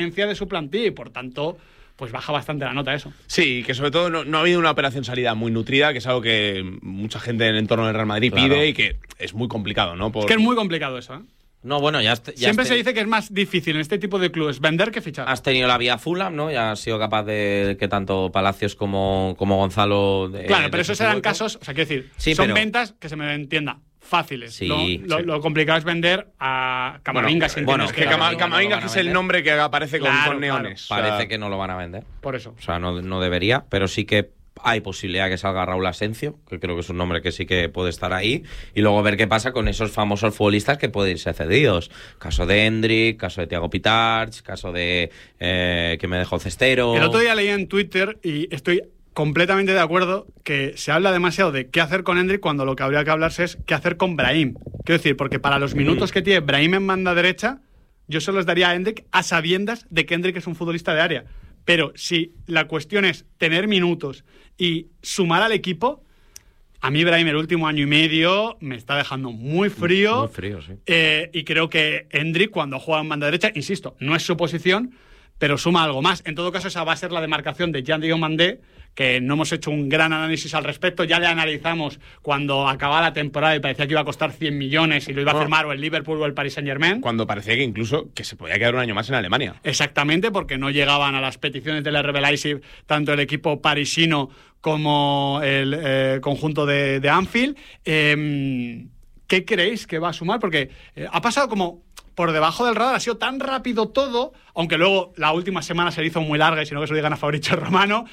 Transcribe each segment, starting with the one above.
de su plantilla y por tanto pues baja bastante la nota eso. Sí, que sobre todo no ha habido una operación salida muy nutrida, que es algo que mucha gente en el entorno del Real Madrid pide y que es muy complicado, ¿no? Es que es muy complicado eso, ¿eh? No, bueno, siempre se dice que es más difícil en este tipo de clubes vender que fichar. Has tenido la vía Fulham, ¿no? Ya has sido capaz de que tanto Palacios como Gonzalo... Claro, pero esos eran casos, o sea, quiero decir, son ventas que se me entienda fáciles. Sí, lo complicado es vender a Camavinga. Camavinga que es el nombre que aparece con neones. Claro. Parece que no lo van a vender. Por eso. O sea, no debería, pero sí que hay posibilidad que salga Raúl Asencio, que creo que es un nombre que sí que puede estar ahí, y luego ver qué pasa con esos famosos futbolistas que pueden irse cedidos. Caso de Hendrik, caso de Thiago Pitarch, caso de que me dejó Cestero. El otro día leí en Twitter y estoy completamente de acuerdo que se habla demasiado de qué hacer con Hendrik cuando lo que habría que hablarse es qué hacer con Brahim. Quiero decir, porque para los minutos que tiene Brahim en banda derecha, yo se los daría a Hendrik a sabiendas de que Hendrik es un futbolista de área. Pero si la cuestión es tener minutos y sumar al equipo, a mí Brahim el último año y medio me está dejando muy frío. Muy frío, sí. Y creo que Hendrik, cuando juega en banda derecha, insisto, no es su posición, pero suma algo más. En todo caso, esa va a ser la demarcación de Jean Diomandé, que no hemos hecho un gran análisis al respecto. Ya le analizamos cuando acababa la temporada y parecía que iba a costar 100 millones y lo iba a firmar o el Liverpool o el Paris Saint-Germain. Cuando parecía que incluso que se podía quedar un año más en Alemania. Exactamente, porque no llegaban a las peticiones del RB Leipzig tanto el equipo parisino como el conjunto de Anfield. ¿Qué creéis que va a sumar? Porque ha pasado como por debajo del radar, ha sido tan rápido todo, aunque luego la última semana se le hizo muy larga y si no que se lo digan a Fabrizio Romano,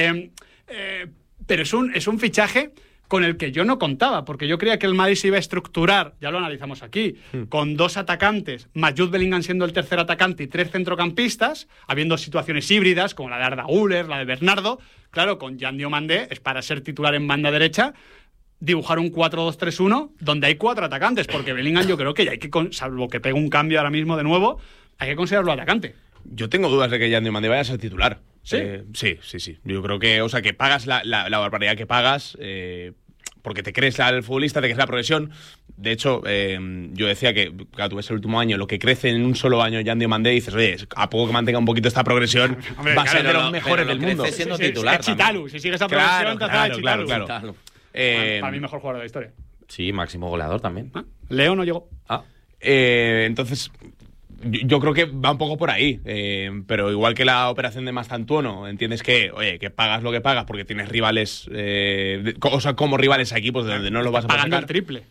pero es un fichaje con el que yo no contaba, porque yo creía que el Madrid se iba a estructurar, ya lo analizamos aquí, con 2 atacantes, más Jude Bellingham siendo el tercer atacante y 3 centrocampistas, habiendo situaciones híbridas como la de Arda Güler, la de Bernardo. Claro, con Jean Diomandé es para ser titular en banda derecha, dibujar un 4-2-3-1 donde hay 4 atacantes, porque Bellingham yo creo que ya hay que, salvo que pegue un cambio ahora mismo de nuevo, hay que considerarlo atacante. Yo tengo dudas de que Jean Diomandé vaya a ser titular. ¿Sí? Sí. Yo creo que, o sea, que pagas la barbaridad que pagas, porque te crees al futbolista, te crees la progresión. De hecho, yo decía que, claro, tú ves el último año, lo que crece en un solo año Jean Diomandé, y dices, oye, a poco que mantenga un poquito esta progresión, hombre, va a ser de los mejores del mundo. Siendo titular. Es Chitalu, si sigue esa progresión, claro. Para mí, mejor jugador de la historia. Sí, máximo goleador también. Leo no llegó. Entonces, yo creo que va un poco por ahí. Pero igual que la operación de Mastantuono, entiendes que, oye, que pagas lo que pagas porque tienes rivales, o sea, como rivales a equipos de donde no lo vas a poder pagando sacar. el triple.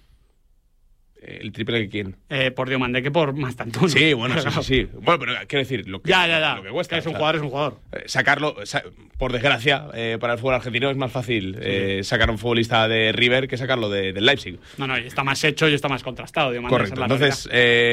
¿El triple de quién? Por Diomandé que por Mastantuono. Sí, bueno, sí. Bueno, pero quiero decir, lo que cuesta. Que es un jugador, es un jugador. Sacarlo, por desgracia, para el fútbol argentino es más fácil sacar a un futbolista de River que sacarlo del Leipzig. No, y está más hecho y está más contrastado. Diomandé. Correcto. Entonces,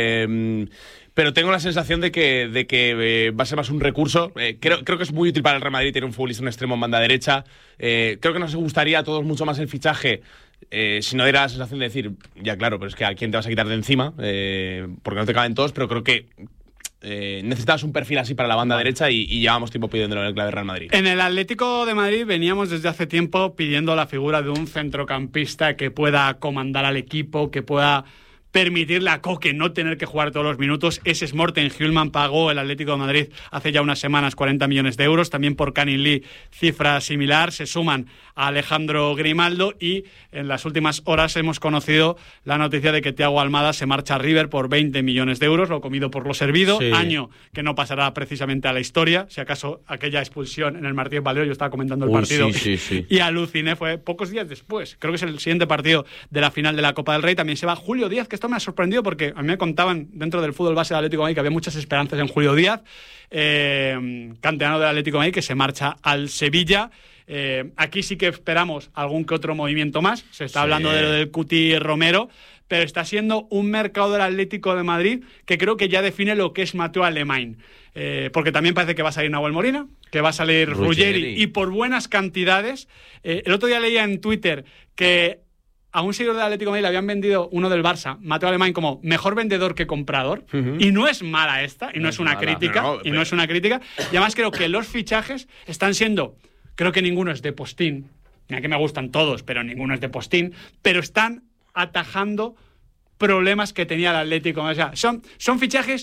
pero tengo la sensación de que va a ser más un recurso. Creo que es muy útil para el Real Madrid tener un futbolista, un extremo en banda derecha. Creo que nos gustaría a todos mucho más el fichaje. Si no diera la sensación de decir, ya claro, pero es que a quién te vas a quitar de encima, porque no te caben todos, pero creo que necesitabas un perfil así para la banda derecha y llevamos tiempo pidiéndolo en el clave Real Madrid. En el Atlético de Madrid veníamos desde hace tiempo pidiendo la figura de un centrocampista que pueda comandar al equipo, que pueda permitirle a Koke no tener que jugar todos los minutos. Ese es Morten Hjulman, pagó el Atlético de Madrid hace ya unas semanas 40 millones de euros, también por Canin Lee cifra similar, se suman a Alejandro Grimaldo y en las últimas horas hemos conocido la noticia de que Thiago Almada se marcha a River por 20 millones de euros, lo comido por lo servido, año que no pasará precisamente a la historia, si acaso aquella expulsión en el Martínez Valero, yo estaba comentando el partido y aluciné, fue pocos días después, creo que es el siguiente partido de la final de la Copa del Rey, también se va Julio Díaz, que esto me ha sorprendido porque a mí me contaban dentro del fútbol base del Atlético de Madrid que había muchas esperanzas en Julio Díaz, canterano del Atlético de Madrid que se marcha al Sevilla. Aquí sí que esperamos algún que otro movimiento más, se está hablando de lo del Cuti Romero, pero está siendo un mercado del Atlético de Madrid que creo que ya define lo que es Mateo Alemany, porque también parece que va a salir Nahuel Molina, que va a salir Ruggeri y por buenas cantidades. El otro día leía en Twitter que a un seguidor del Atlético de Madrid le habían vendido uno del Barça, Mateo Alemany, como mejor vendedor que comprador, y no es mala esta, y no es una crítica, no es una crítica, y además creo que los fichajes están siendo, creo que ninguno es de postín, mira que me gustan todos, pero ninguno es de postín, pero están atajando problemas que tenía el Atlético, o sea, son fichajes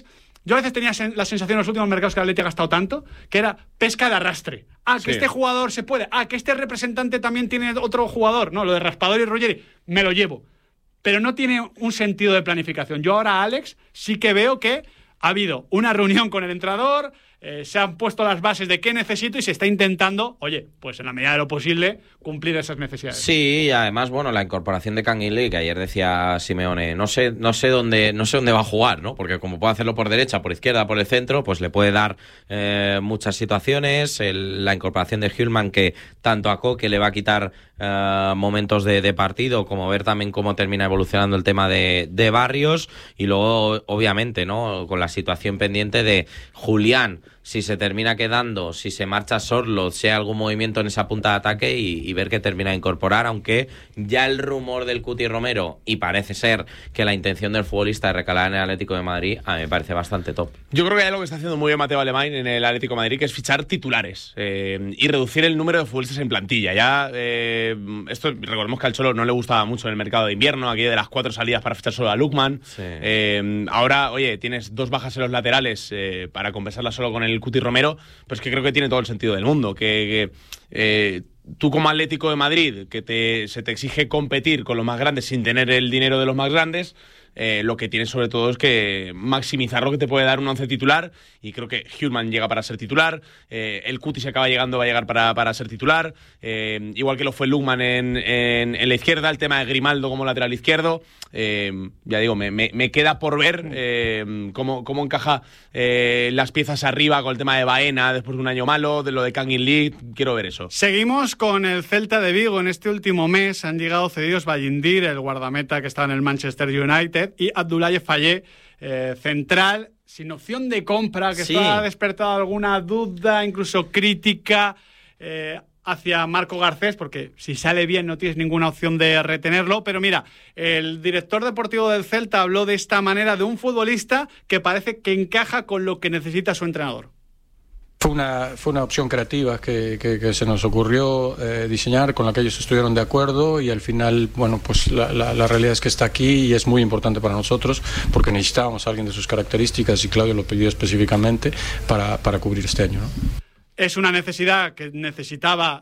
Yo a veces tenía la sensación en los últimos mercados que el Atleti ha gastado tanto, que era pesca de arrastre. Que este jugador se puede. Que este representante también tiene otro jugador. No, lo de Raspador y Ruggeri, me lo llevo. Pero no tiene un sentido de planificación. Yo ahora, Alex, sí que veo que ha habido una reunión con el entrenador, se han puesto las bases de qué necesito y se está intentando, oye, pues en la medida de lo posible, cumplir esas necesidades. Sí, y además, bueno, la incorporación de Canguilí, que ayer decía Simeone, no sé dónde va a jugar, ¿no? Porque como puede hacerlo por derecha, por izquierda, por el centro, pues le puede dar muchas situaciones. La incorporación de Hjulmand, que tanto a Koke le va a quitar momentos de partido, como ver también cómo termina evolucionando el tema de Barrios, y luego, obviamente, ¿no? Con la situación pendiente de Julián, si se termina quedando, si se marcha Sorloth, si hay algún movimiento en esa punta de ataque y ver qué termina de incorporar, aunque ya el rumor del Cuti Romero, y parece ser que la intención del futbolista de recalar en el Atlético de Madrid, a mí me parece bastante top. Yo creo que hay algo que está haciendo muy bien Mateo Alemán en el Atlético de Madrid, que es fichar titulares y reducir el número de futbolistas en plantilla. Ya esto, recordemos que al Cholo no le gustaba mucho en el mercado de invierno, aquí de las 4 salidas para fichar solo a Lookman. Sí. Ahora, oye, tienes 2 bajas en los laterales para compensarla solo con el Cuti Romero, pues que creo que tiene todo el sentido del mundo. Tú como Atlético de Madrid, que se te exige competir con los más grandes sin tener el dinero de los más grandes, lo que tienes sobre todo es que maximizar lo que te puede dar un 11 titular, y creo que Hjulmand llega para ser titular, el Cuti se acaba llegando, va a llegar para ser titular, igual que lo fue Lookman en la izquierda, el tema de Grimaldo como lateral izquierdo. Ya digo, me queda por ver cómo encaja las piezas arriba con el tema de Baena después de un año malo, de lo de Canguilí. Quiero ver eso. Seguimos con el Celta de Vigo. En este último mes han llegado cedidos Ballindir, el guardameta que estaba en el Manchester United, y Abdoulaye Fallé, central, sin opción de compra, que ha despertado alguna duda, incluso crítica hacia Marco Garcés, porque si sale bien no tienes ninguna opción de retenerlo. Pero mira, el director deportivo del Celta habló de esta manera de un futbolista que parece que encaja con lo que necesita su entrenador. Fue una opción creativa que se nos ocurrió diseñar, con la que ellos estuvieron de acuerdo, y al final, bueno, pues la realidad es que está aquí y es muy importante para nosotros porque necesitábamos a alguien de sus características y Claudio lo pidió específicamente para cubrir este año, ¿no? Es una necesidad que necesitaba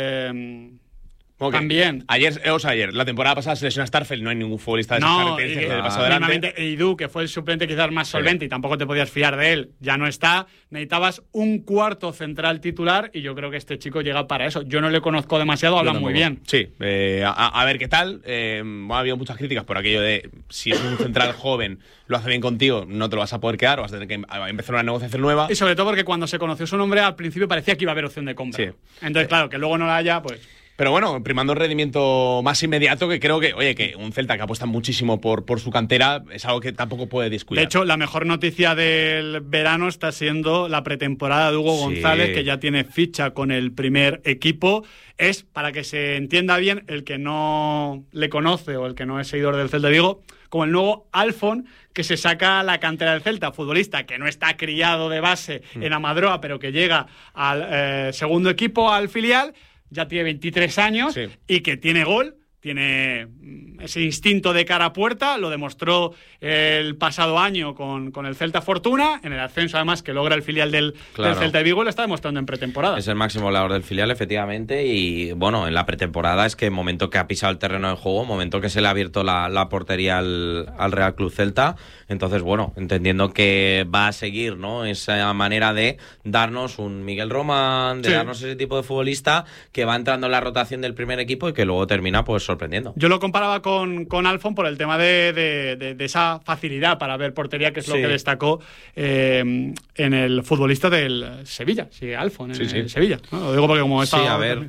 también. Ayer, la temporada pasada se lesionó a Starfelt, no hay ningún futbolista de esas características que le pasó adelante. Eidú, que fue el suplente quizás más solvente y tampoco te podías fiar de él, ya no está. Necesitabas un cuarto central titular y yo creo que este chico llega para eso. Yo no le conozco demasiado, habla muy bien. Sí, a ver qué tal. Ha habido muchas críticas por aquello de si es un central joven, lo hace bien contigo, no te lo vas a poder quedar, vas a tener que empezar una negociación nueva. Y sobre todo porque cuando se conoció su nombre al principio parecía que iba a haber opción de compra. Sí. Entonces, claro, que luego no la haya, pues... Pero bueno, primando el rendimiento más inmediato, que creo que, oye, que un Celta que apuesta muchísimo por su cantera es algo que tampoco puede descuidar. De hecho, la mejor noticia del verano está siendo la pretemporada de Hugo González, que ya tiene ficha con el primer equipo. Es, para que se entienda bien, el que no le conoce o el que no es seguidor del Celta de Vigo, como el nuevo Alfon, que se saca la cantera del Celta, futbolista que no está criado de base en Amadroa, pero que llega al segundo equipo, al filial. Ya tiene 23 años y que tiene gol, tiene ese instinto de cara a puerta, lo demostró el pasado año con el Celta Fortuna, en el ascenso además que logra el filial del Celta de Vigo, lo está demostrando en pretemporada. Es el máximo goleador del filial, efectivamente, y bueno, en la pretemporada es que momento que ha pisado el terreno de juego, momento que se le ha abierto la portería al Real Club Celta, entonces bueno, entendiendo que va a seguir, ¿no?, esa manera de darnos un Miguel Román, de darnos ese tipo de futbolista que va entrando en la rotación del primer equipo y que luego termina pues sorprendiendo. Yo lo comparaba con Alfon por el tema de esa facilidad para ver portería, que es lo que destacó en el futbolista del Sevilla, Alfon, en Sevilla, ¿no? Lo digo porque como estaba... a ver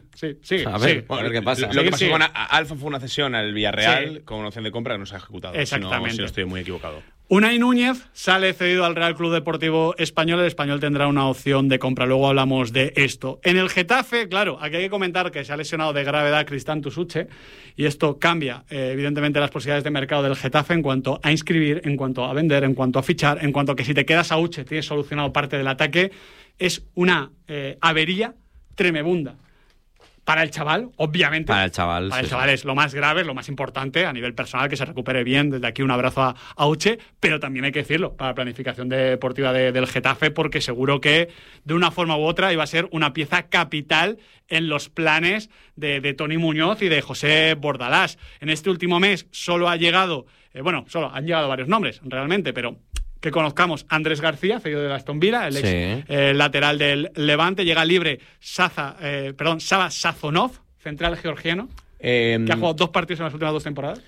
qué pasa. Lo que pasó con Alfon fue una cesión al Villarreal con una opción de compra que no se ha ejecutado. Exactamente. Si no estoy muy equivocado. Unai Núñez sale cedido al Real Club Deportivo Español. El Español tendrá una opción de compra. Luego hablamos de esto. En el Getafe, claro, aquí hay que comentar que se ha lesionado de gravedad Cristán Tusuche y esto cambia, evidentemente, las posibilidades de mercado del Getafe en cuanto a inscribir, en cuanto a vender, en cuanto a fichar, en cuanto a que si te quedas a Uche tienes solucionado parte del ataque. Es una avería tremebunda. para el chaval, obviamente. Para el chaval. Para el chaval es lo más grave, es lo más importante a nivel personal, que se recupere bien. Desde aquí un abrazo a Uche, pero también hay que decirlo, para la planificación deportiva del Getafe, porque seguro que de una forma u otra iba a ser una pieza capital en los planes de Toni Muñoz y de José Bordalás. En este último mes solo ha llegado, solo han llegado varios nombres, realmente, pero que conozcamos: Andrés García, cedido de Aston Villa, el ex lateral del Levante. Llega libre Sava Sazonov, central georgiano, que ha jugado 2 partidos en las últimas 2 temporadas.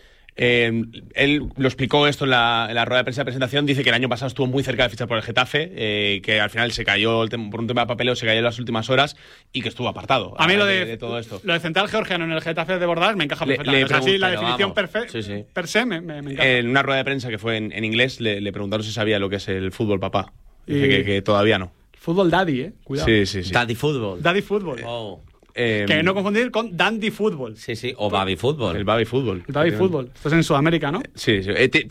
Él lo explicó esto en la rueda de prensa de presentación. Dice que el año pasado estuvo muy cerca de fichar por el Getafe, que al final se cayó por un tema de papeleo, se cayó en las últimas horas y que estuvo apartado. A mí de todo esto. Lo de central georgiano en el Getafe de Bordalás me encaja perfectamente. Así la definición per se me encaja. En una rueda de prensa que fue en inglés le preguntaron si sabía lo que es el fútbol, papá. Dice que todavía no. Fútbol daddy, cuidado. Sí. Daddy fútbol. Daddy fútbol. Oh. Que no confundir con Dandy Fútbol. Sí, o Baby Fútbol. El Baby Fútbol. El Baby Fútbol. Esto es en Sudamérica, ¿no? Sí.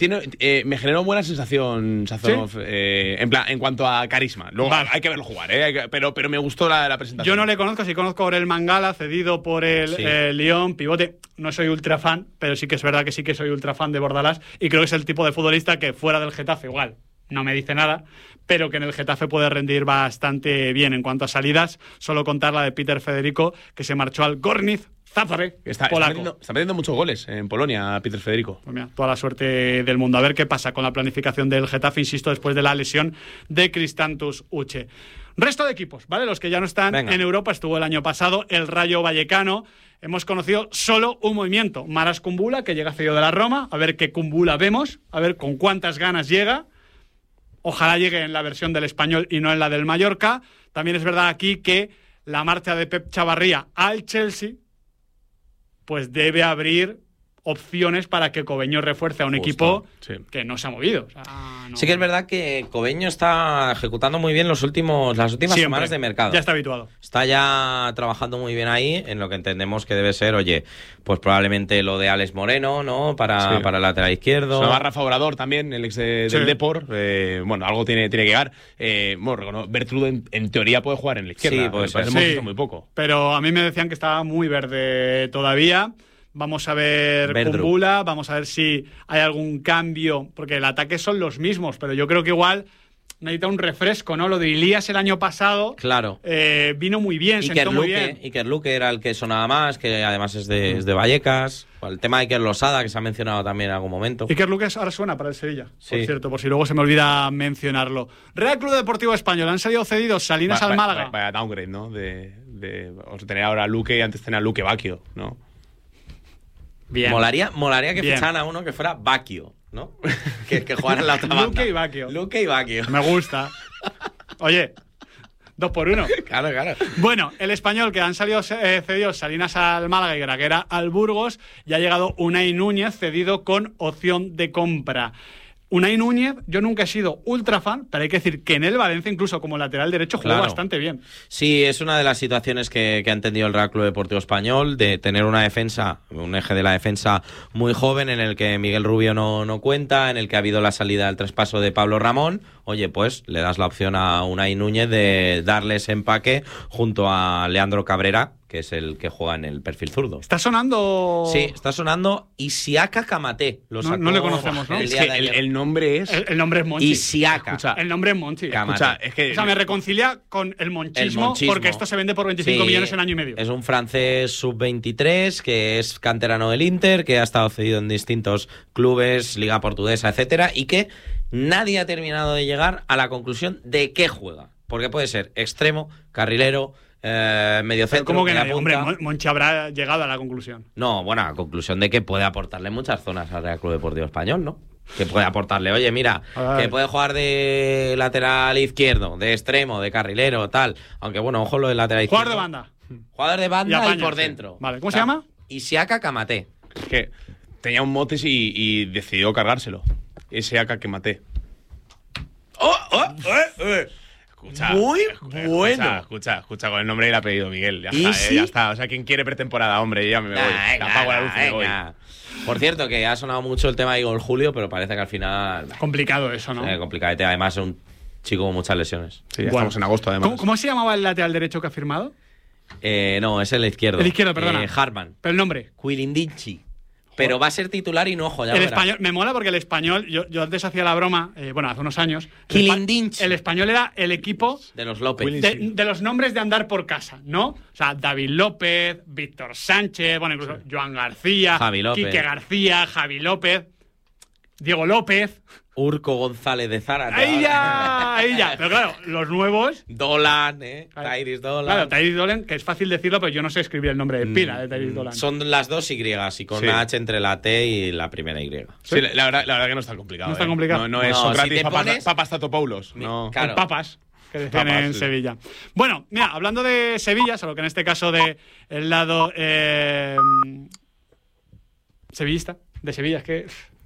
Me generó buena sensación Sazonov, en cuanto a carisma. Luego hay que verlo jugar, pero me gustó la presentación. Yo no le conozco, sí conozco a Aurel Mangala, cedido por el Lyon, pivote. No soy ultra fan, pero sí que es verdad que sí que soy ultra fan de Bordalás, y creo que es el tipo de futbolista que fuera del Getafe igual no me dice nada, pero que en el Getafe puede rendir bastante bien. En cuanto a salidas, solo contar la de Peter Federico, que se marchó al Gorniz Zaporozhye, polaco. Está metiendo muchos goles en Polonia, Peter Federico. Pues mira, toda la suerte del mundo. A ver qué pasa con la planificación del Getafe, insisto, después de la lesión de Kristantus Uche. Resto de equipos, ¿vale? Los que ya no están en Europa. Estuvo el año pasado el Rayo Vallecano. Hemos conocido solo un movimiento: Maras Kumbula, que llega cedido de la Roma. A ver qué Kumbula vemos, a ver con cuántas ganas llega. Ojalá llegue en la versión del Español y no en la del Mallorca. También es verdad aquí que la marcha de Pep Chavarría al Chelsea pues debe abrir opciones para que Cobeño refuerce a un equipo que no se ha movido. O sea, no. Sí que es verdad que Cobeño está ejecutando muy bien las últimas semanas de mercado. Ya está habituado. Está ya trabajando muy bien ahí, en lo que entendemos que debe ser, pues probablemente lo de Alex Moreno, ¿no? Para el lateral izquierdo. Se va Rafa Obrador también, el ex del Depor. Algo tiene que llegar. Bertrude en teoría puede jugar en la izquierda. Sí, puede ser. Hemos visto muy poco. Pero a mí me decían que estaba muy verde todavía. Vamos a ver Kumbula, vamos a ver si hay algún cambio, porque el ataque son los mismos, pero yo creo que igual necesita un refresco, ¿no? Lo de Ilías el año pasado vino muy bien, sentó muy bien. Iker Luque era el que sonaba más, que además es de Vallecas. El tema de Iker Losada, que se ha mencionado también en algún momento. Iker Luque ahora suena para el Sevilla, por cierto, por si luego se me olvida mencionarlo. Real Club Deportivo Español, han salido cedidos Salinas al Málaga. Vaya downgrade, ¿no? Vamos a tener ahora a Luque y antes tenía a Luque Bacchio, ¿no? Bien. Molaría que ficharan a uno que fuera Bacchio, ¿no? que jugara en la otra banda. Luque y Bacchio. Me gusta. Oye, 2 por 1. Claro. Bueno, el Español, que han salido cedidos Salinas al Málaga y Graguera al Burgos, y ha llegado Unai Núñez cedido con opción de compra. Unai Núñez, yo nunca he sido ultra fan, pero hay que decir que en el Valencia, incluso como lateral derecho, jugó bastante bien. Sí, es una de las situaciones que ha entendido el Real Club Deportivo Español, de tener una defensa, un eje de la defensa muy joven, en el que Miguel Rubio no cuenta, en el que ha habido la salida del traspaso de Pablo Ramón. Pues le das la opción a Unai Núñez de darle ese empaque junto a Leandro Cabrera, que es el que juega en el perfil zurdo. ¿Está sonando? Sí, está sonando Isiaka Kamate. No le conocemos, ¿no? Es que el nombre es... El nombre es Monchi. Isiaka. El nombre es Monchi. Me reconcilia con el monchismo, porque esto se vende por 25 millones en año y medio. Es un francés sub-23 que es canterano del Inter, que ha estado cedido en distintos clubes, Liga Portuguesa, etcétera, y que nadie ha terminado de llegar a la conclusión de qué juega. Porque puede ser extremo, carrilero, medio centro. ¿Cómo que nadie? Hombre, Monchi habrá llegado a la conclusión. No, a la conclusión de que puede aportarle muchas zonas al Real Club Deportivo Español, ¿no? Que puede aportarle, oye, mira, que puede jugar de lateral izquierdo, de extremo, de carrilero, tal. Aunque ojo lo del lateral izquierdo. Jugador de banda y por dentro. Vale, ¿cómo se llama? Isiaka Kamate. Es que tenía un motes y decidió cargárselo. Isiaka Kamate. Escucha, muy bueno. Escucha, con el nombre y el apellido, Miguel. Ya está. O sea, ¿quién quiere pretemporada, hombre? Ya me voy. Apago la luz y me voy. Por cierto, que ha sonado mucho el tema de Igor Julio, pero parece que al final... Complicado eso, ¿no? Complicadete. Además, es un chico con muchas lesiones. Sí, ya estamos en agosto, además. ¿Cómo se llamaba el lateral derecho que ha firmado? No, es el izquierdo. El izquierdo, perdona. Hartman. Pero el nombre. Quilindinchi. Pero va a ser titular y no, ya El verás. español, me mola porque el español, yo antes hacía la broma, hace unos años. Quilindinchi. El español era el equipo De los López. de los nombres de andar por casa, ¿no? O sea, David López, Víctor Sánchez, incluso Joan García, Javi López. Quique García, Javi López, Diego López. Urco González de Zárate. Ahí ya. Pero claro, los nuevos. Dolan, Claro. Tyrese Dolan. Claro, Tyrese Dolan, que es fácil decirlo, pero yo no sé escribir el nombre de pila de Tyrese Dolan. Son las dos Y y con Sí. una H entre la T y la primera Y. Sí, la verdad que no está complicado. No está complicado. No es No, Socrates si te pones- Papastatopoulos. No. Claro. El Papas, que decían Papas, en sí. Sevilla. Bueno, mira, hablando de Sevilla, solo que en este caso de el lado sevillista, de Sevilla, es que...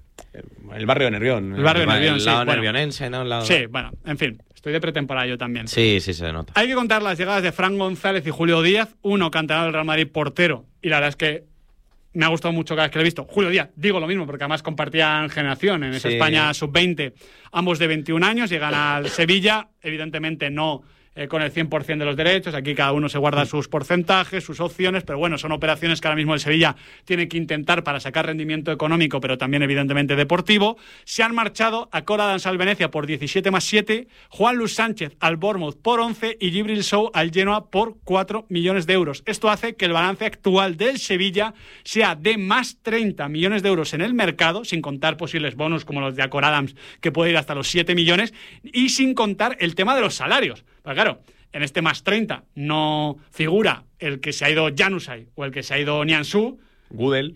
El barrio de Nervión. El barrio de Nervión, El sí, lado bueno. nervionense, ¿no? El lado- Sí, en fin, estoy de pretemporada yo también. Sí, se nota. Hay que contar las llegadas de Fran González y Julio Díaz, uno canterano del Real Madrid, portero, y la verdad es que me ha gustado mucho cada vez que lo he visto. Julio Díaz, digo lo mismo, porque además compartían generación en esa Sí. España sub-20, ambos de 21 años, llegan al Sevilla, evidentemente no con el 100% de los derechos, aquí cada uno se guarda sus porcentajes, sus opciones, pero bueno, son operaciones que ahora mismo el Sevilla tiene que intentar para sacar rendimiento económico, pero también evidentemente deportivo. Se han marchado a Cora Danza al Venecia por 17 más 7, Juan Luis Sánchez al Bournemouth por 11 y Djibril Sow al Genoa por 4 millones de euros. Esto hace que el balance actual del Sevilla sea de más 30 millones de euros en el mercado, sin contar posibles bonus como los de Acor Adams, que puede ir hasta los 7 millones, y sin contar el tema de los salarios. Pero claro, en este más 30 no figura el que se ha ido Januzaj o el que se ha ido Nianzú, Gudel.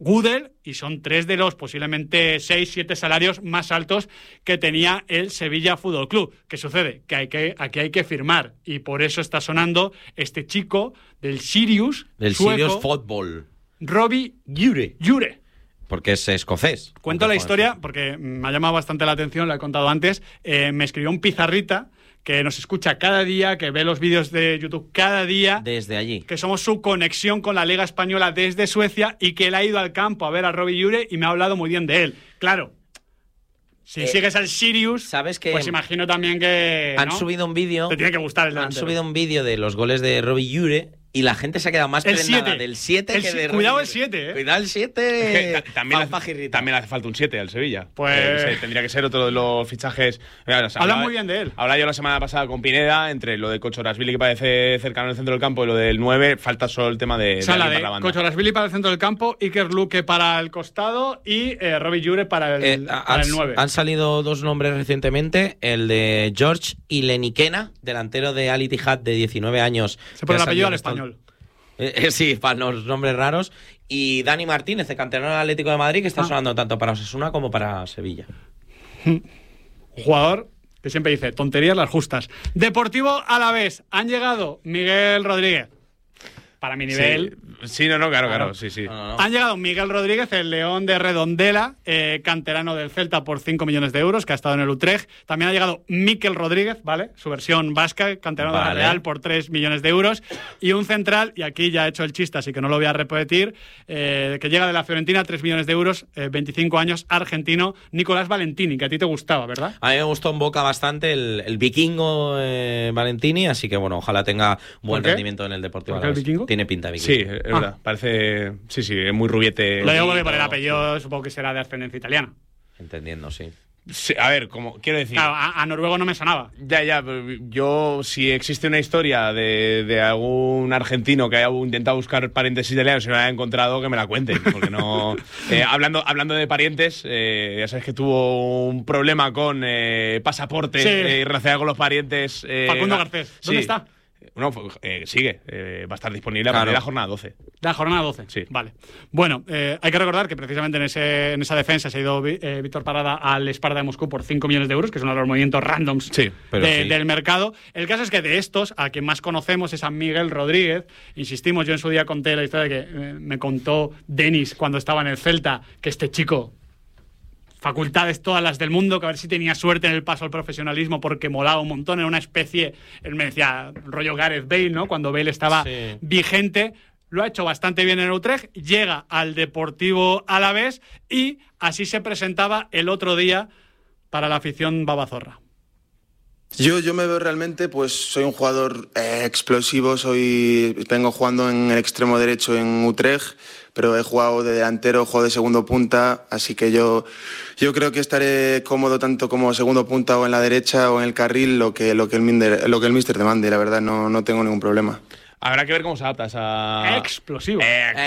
y son 3 de los posiblemente 6-7 salarios más altos que tenía el Sevilla Fútbol Club. ¿Qué sucede? Que aquí hay que firmar, y por eso está sonando este chico del Sirius, Del sueco, Sirius Football. Robbie Jure. Porque es escocés. Cuento la historia porque me ha llamado bastante la atención, lo he contado antes. Me escribió un pizarrita que nos escucha cada día, que ve los vídeos de YouTube cada día, Desde allí. que somos su conexión con la Liga Española desde Suecia, y que él ha ido al campo a ver a Robbie Jure y me ha hablado muy bien de él. Claro, si sigues al Sirius, ¿sabes que pues imagino también que han ¿no? subido un vídeo? Te tiene que gustar el Han delantero. subido un vídeo de los goles de Robbie Jure y la gente se ha quedado más El prendada 7. del 7 El que si- de cuidado Robbie el Jure. 7, ¿eh? Cuidado el 7. Es que también hace falta un 7 al Sevilla. Pues- Tendría que ser otro de los fichajes. Hablan muy bien de él. Hablaba yo la semana pasada con Pineda, entre lo de Cochorasvili, que parece cercano al centro del campo, y lo del 9, falta solo el tema de Sala alguien de para la banda. Cochorasvili para el centro del campo, Iker Luque para el costado y Robbie Jure para el 9. Han salido dos nombres recientemente, el de George Ilenikena, delantero de Al Ittihad de 19 años. Se pone que el ha apellido salido al en estos- español. Sí, para los nombres raros. Y Dani Martínez, de canterano del Atlético de Madrid, que está sonando tanto para Osasuna como para Sevilla. Jugador que siempre dice tonterías las justas. Deportivo Alavés. Han llegado Miguel Rodríguez. Para mi nivel. Sí, claro, sí. No. Han llegado Miguel Rodríguez, el León de Redondela, canterano del Celta por 5 millones de euros, que ha estado en el Utrecht. También ha llegado Mikel Rodríguez, ¿vale? Su versión vasca, canterano de la Real por 3 millones de euros. Y un central, y aquí ya he hecho el chiste, así que no lo voy a repetir, que llega de la Fiorentina, 3 millones de euros, 25 años, argentino, Nicolás Valentini, que a ti te gustaba, ¿verdad? A mí me gustó en Boca bastante el vikingo Valentini, así que bueno, ojalá tenga buen ¿Por qué? rendimiento en el Deportivo ¿Por qué el Alavés. vikingo? Tiene pinta de Sí, vikingo. es verdad. Parece. Sí, es muy rubiete. Lo digo porque por el apellido supongo que será de ascendencia italiana. Entendiendo, sí. Sí, a ver, como quiero decir. Claro, a noruego no me sonaba. Ya, pero yo, si existe una historia de algún argentino que haya intentado buscar parientes italianos y no la haya encontrado, que me la cuenten, porque no... hablando de parientes, ya sabes que tuvo un problema con pasaporte Sí. relacionado con los parientes... Facundo Garcés. ¿Dónde está? No, sigue. Va a estar disponible a Claro. partir de la jornada 12. De la jornada 12. Sí. Vale. Bueno, hay que recordar que precisamente en esa defensa se ha ido Víctor Parada al Sparta de Moscú por 5 millones de euros, que es uno de los movimientos randoms Sí, pero sí. del mercado. El caso es que de estos, a quien más conocemos es a Miguel Rodríguez. Insistimos, yo en su día conté la historia que me contó Denis cuando estaba en el Celta, que este chico... facultades todas las del mundo, que a ver si tenía suerte en el paso al profesionalismo porque molaba un montón, era una especie, él me decía, rollo Gareth Bale, ¿no? Cuando Bale estaba Sí. vigente, lo ha hecho bastante bien en Utrecht, llega al Deportivo Alavés y así se presentaba el otro día para la afición babazorra. Yo me veo realmente, pues soy un jugador explosivo, vengo jugando en el extremo derecho en Utrecht, pero he jugado de delantero, he jugado de segundo punta, así que yo creo que estaré cómodo tanto como segundo punta o en la derecha o en el carril, lo que el míster demande, la verdad no tengo ningún problema. Habrá que ver cómo se adapta a... Explosivo.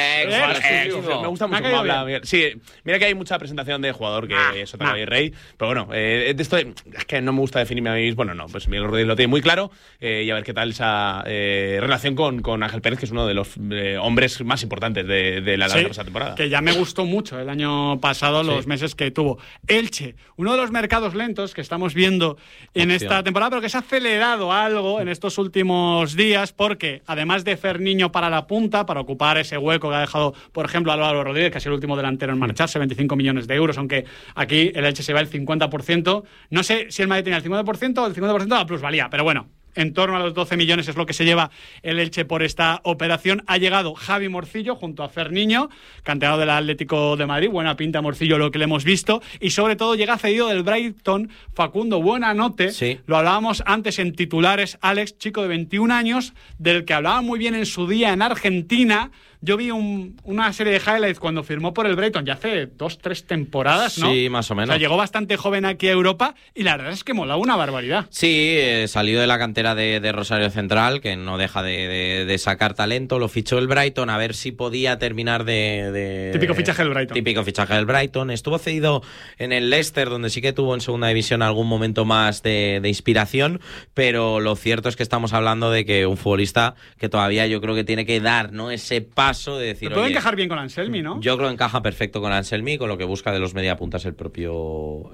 Me gusta mucho cómo habla Miguel. Sí, mira que hay mucha presentación de jugador que es otra Rey, pero bueno, de esto es que no me gusta definirme a mí mismo. Bueno, pues Miguel Rodríguez lo tiene muy claro, y a ver qué tal esa relación con Ángel Pérez, que es uno de los hombres más importantes de la pasada temporada. Que ya me gustó mucho el año pasado, los meses que tuvo. Elche, uno de los mercados lentos que estamos viendo en esta temporada, pero que se ha acelerado algo en estos últimos días, porque además de Ferniño para la punta, para ocupar ese hueco que ha dejado, por ejemplo, Álvaro Rodríguez, que ha sido el último delantero en marcharse, 25 millones de euros, aunque aquí el Elche se va el 50%. No sé si el Madrid tenía el 50% o el 50% de la plusvalía, pero bueno, en torno a los 12 millones es lo que se lleva el Elche por esta operación. Ha llegado Javi Morcillo junto a Ferniño, canterano del Atlético de Madrid. Buena pinta Morcillo, lo que le hemos visto. Y sobre todo llega cedido del Brighton Facundo Buenanote. Sí. Lo hablábamos antes en titulares. Alex, chico de 21 años, del que hablaba muy bien en su día en Argentina. Yo vi una serie de highlights cuando firmó por el Brighton, ya hace 2-3 temporadas, ¿no? Sí, más o menos. O sea, llegó bastante joven aquí a Europa y la verdad es que molaba una barbaridad. Sí, salió de la cantera de Rosario Central, que no deja de sacar talento. Lo fichó el Brighton, a ver si podía terminar Típico fichaje del Brighton. Típico fichaje del Brighton. Estuvo cedido en el Leicester, donde sí que tuvo en segunda división algún momento más de inspiración, pero lo cierto es que estamos hablando de que un futbolista que todavía yo creo que tiene que dar, ¿no?, ese paso de decir, puede encajar bien con Anselmi, ¿no? Yo creo que encaja perfecto con Anselmi, con lo que busca de los mediapuntas el propio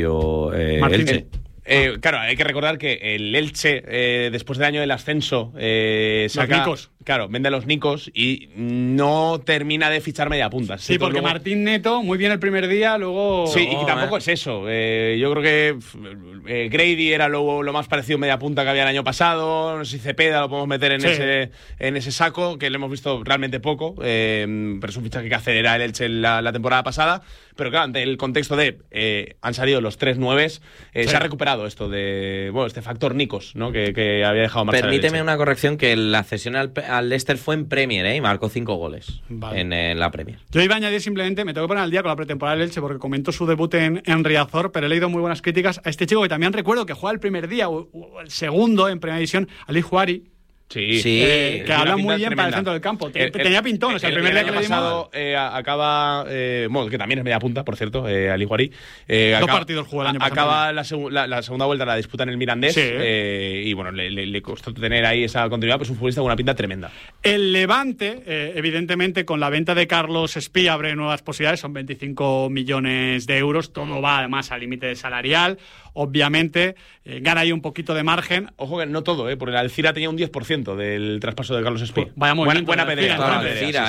Elche. Claro, hay que recordar que el Elche, después del año del ascenso, saca, los Nicos. Claro, vende a los Nicos y no termina de fichar mediapuntas. Sí, porque luego... Martín Neto, muy bien el primer día, luego... Sí, y tampoco es eso. Yo creo que Grady era lo más parecido a mediapunta que había el año pasado. No sé si Cepeda lo podemos meter en ese saco, que lo hemos visto realmente poco, pero es un fichaje que acelera el Elche la temporada pasada. Pero claro, ante el contexto de han salido los 3 nueves, se ha recuperado esto de este factor Nicos, ¿no?, que había dejado marchar. Permíteme una corrección, que la cesión al Leicester fue en Premier, y marcó 5 goles en la Premier. Yo iba a añadir simplemente, me tengo que poner al día con la pretemporada del Elche porque comentó su debut en Riazor, pero he leído muy buenas críticas a este chico que también recuerdo que juega el primer día o el segundo en primera división, Ali Juari. Sí, que habla muy bien para el centro del campo. Tenía pintón, o sea, el primer día que le dimos... acaba, que también es media punta, por cierto, Ali Juari. 2 partidos jugó el año pasado. Acaba la segunda vuelta, la disputa en el Mirandés, y bueno, le costó tener ahí esa continuidad, pues un futbolista con una pinta tremenda. El Levante, evidentemente, con la venta de Carlos Espí abre nuevas posibilidades, son 25 millones de euros, todo va además al límite salarial, obviamente, gana ahí un poquito de margen. Ojo que no todo, porque el Alcira tenía un 10% del traspaso de Carlos Espí. Vaya movimiento. Buena pedrea.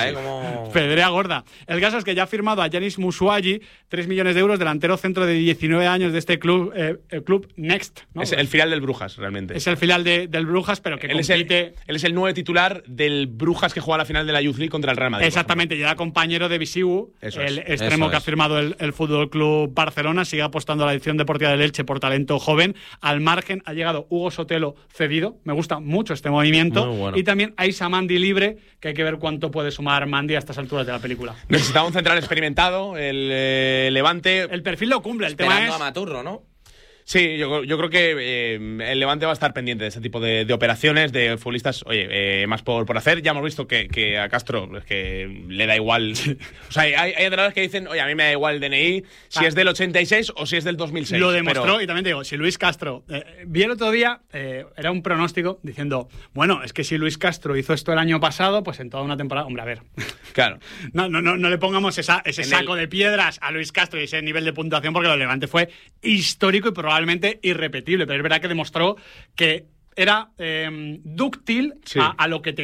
Pedrea gorda. El caso es que ya ha firmado a Yanis Musuagi, 3 millones de euros, delantero centro de 19 años de este club, el club Next, ¿no? Es el filial del Brujas, realmente. Es el filial del Brujas, pero que compite... Él es el nuevo titular del Brujas que juega la final de la Youth League contra el Real Madrid. Exactamente, y era compañero de Visiu, el extremo que ha firmado el Fútbol Club Barcelona. Sigue apostando a la edición deportiva del Elche por talento joven. Al margen ha llegado Hugo Sotelo cedido. Me gusta mucho este movimiento. Bueno. Y también Aisa Mandi libre, que hay que ver cuánto puede sumar Mandi a estas alturas de la película. Necesitaba un central experimentado, el Levante. El perfil lo cumple, el tema es... a Maturro, ¿no? Sí, yo creo que el Levante va a estar pendiente de este tipo de operaciones, de futbolistas, más por hacer. Ya hemos visto que a Castro es que le da igual. O sea, hay entrenadores que dicen, a mí me da igual el DNI si es del 86 o si es del 2006. Lo demostró, y también te digo, si Luis Castro... vi el otro día, era un pronóstico diciendo, bueno, es que si Luis Castro hizo esto el año pasado, pues en toda una temporada... Hombre, a ver. Claro. No le pongamos ese saco de piedras a Luis Castro y ese nivel de puntuación, porque lo del Levante fue histórico y probablemente irrepetible, pero es verdad que demostró que era dúctil a lo que tenía.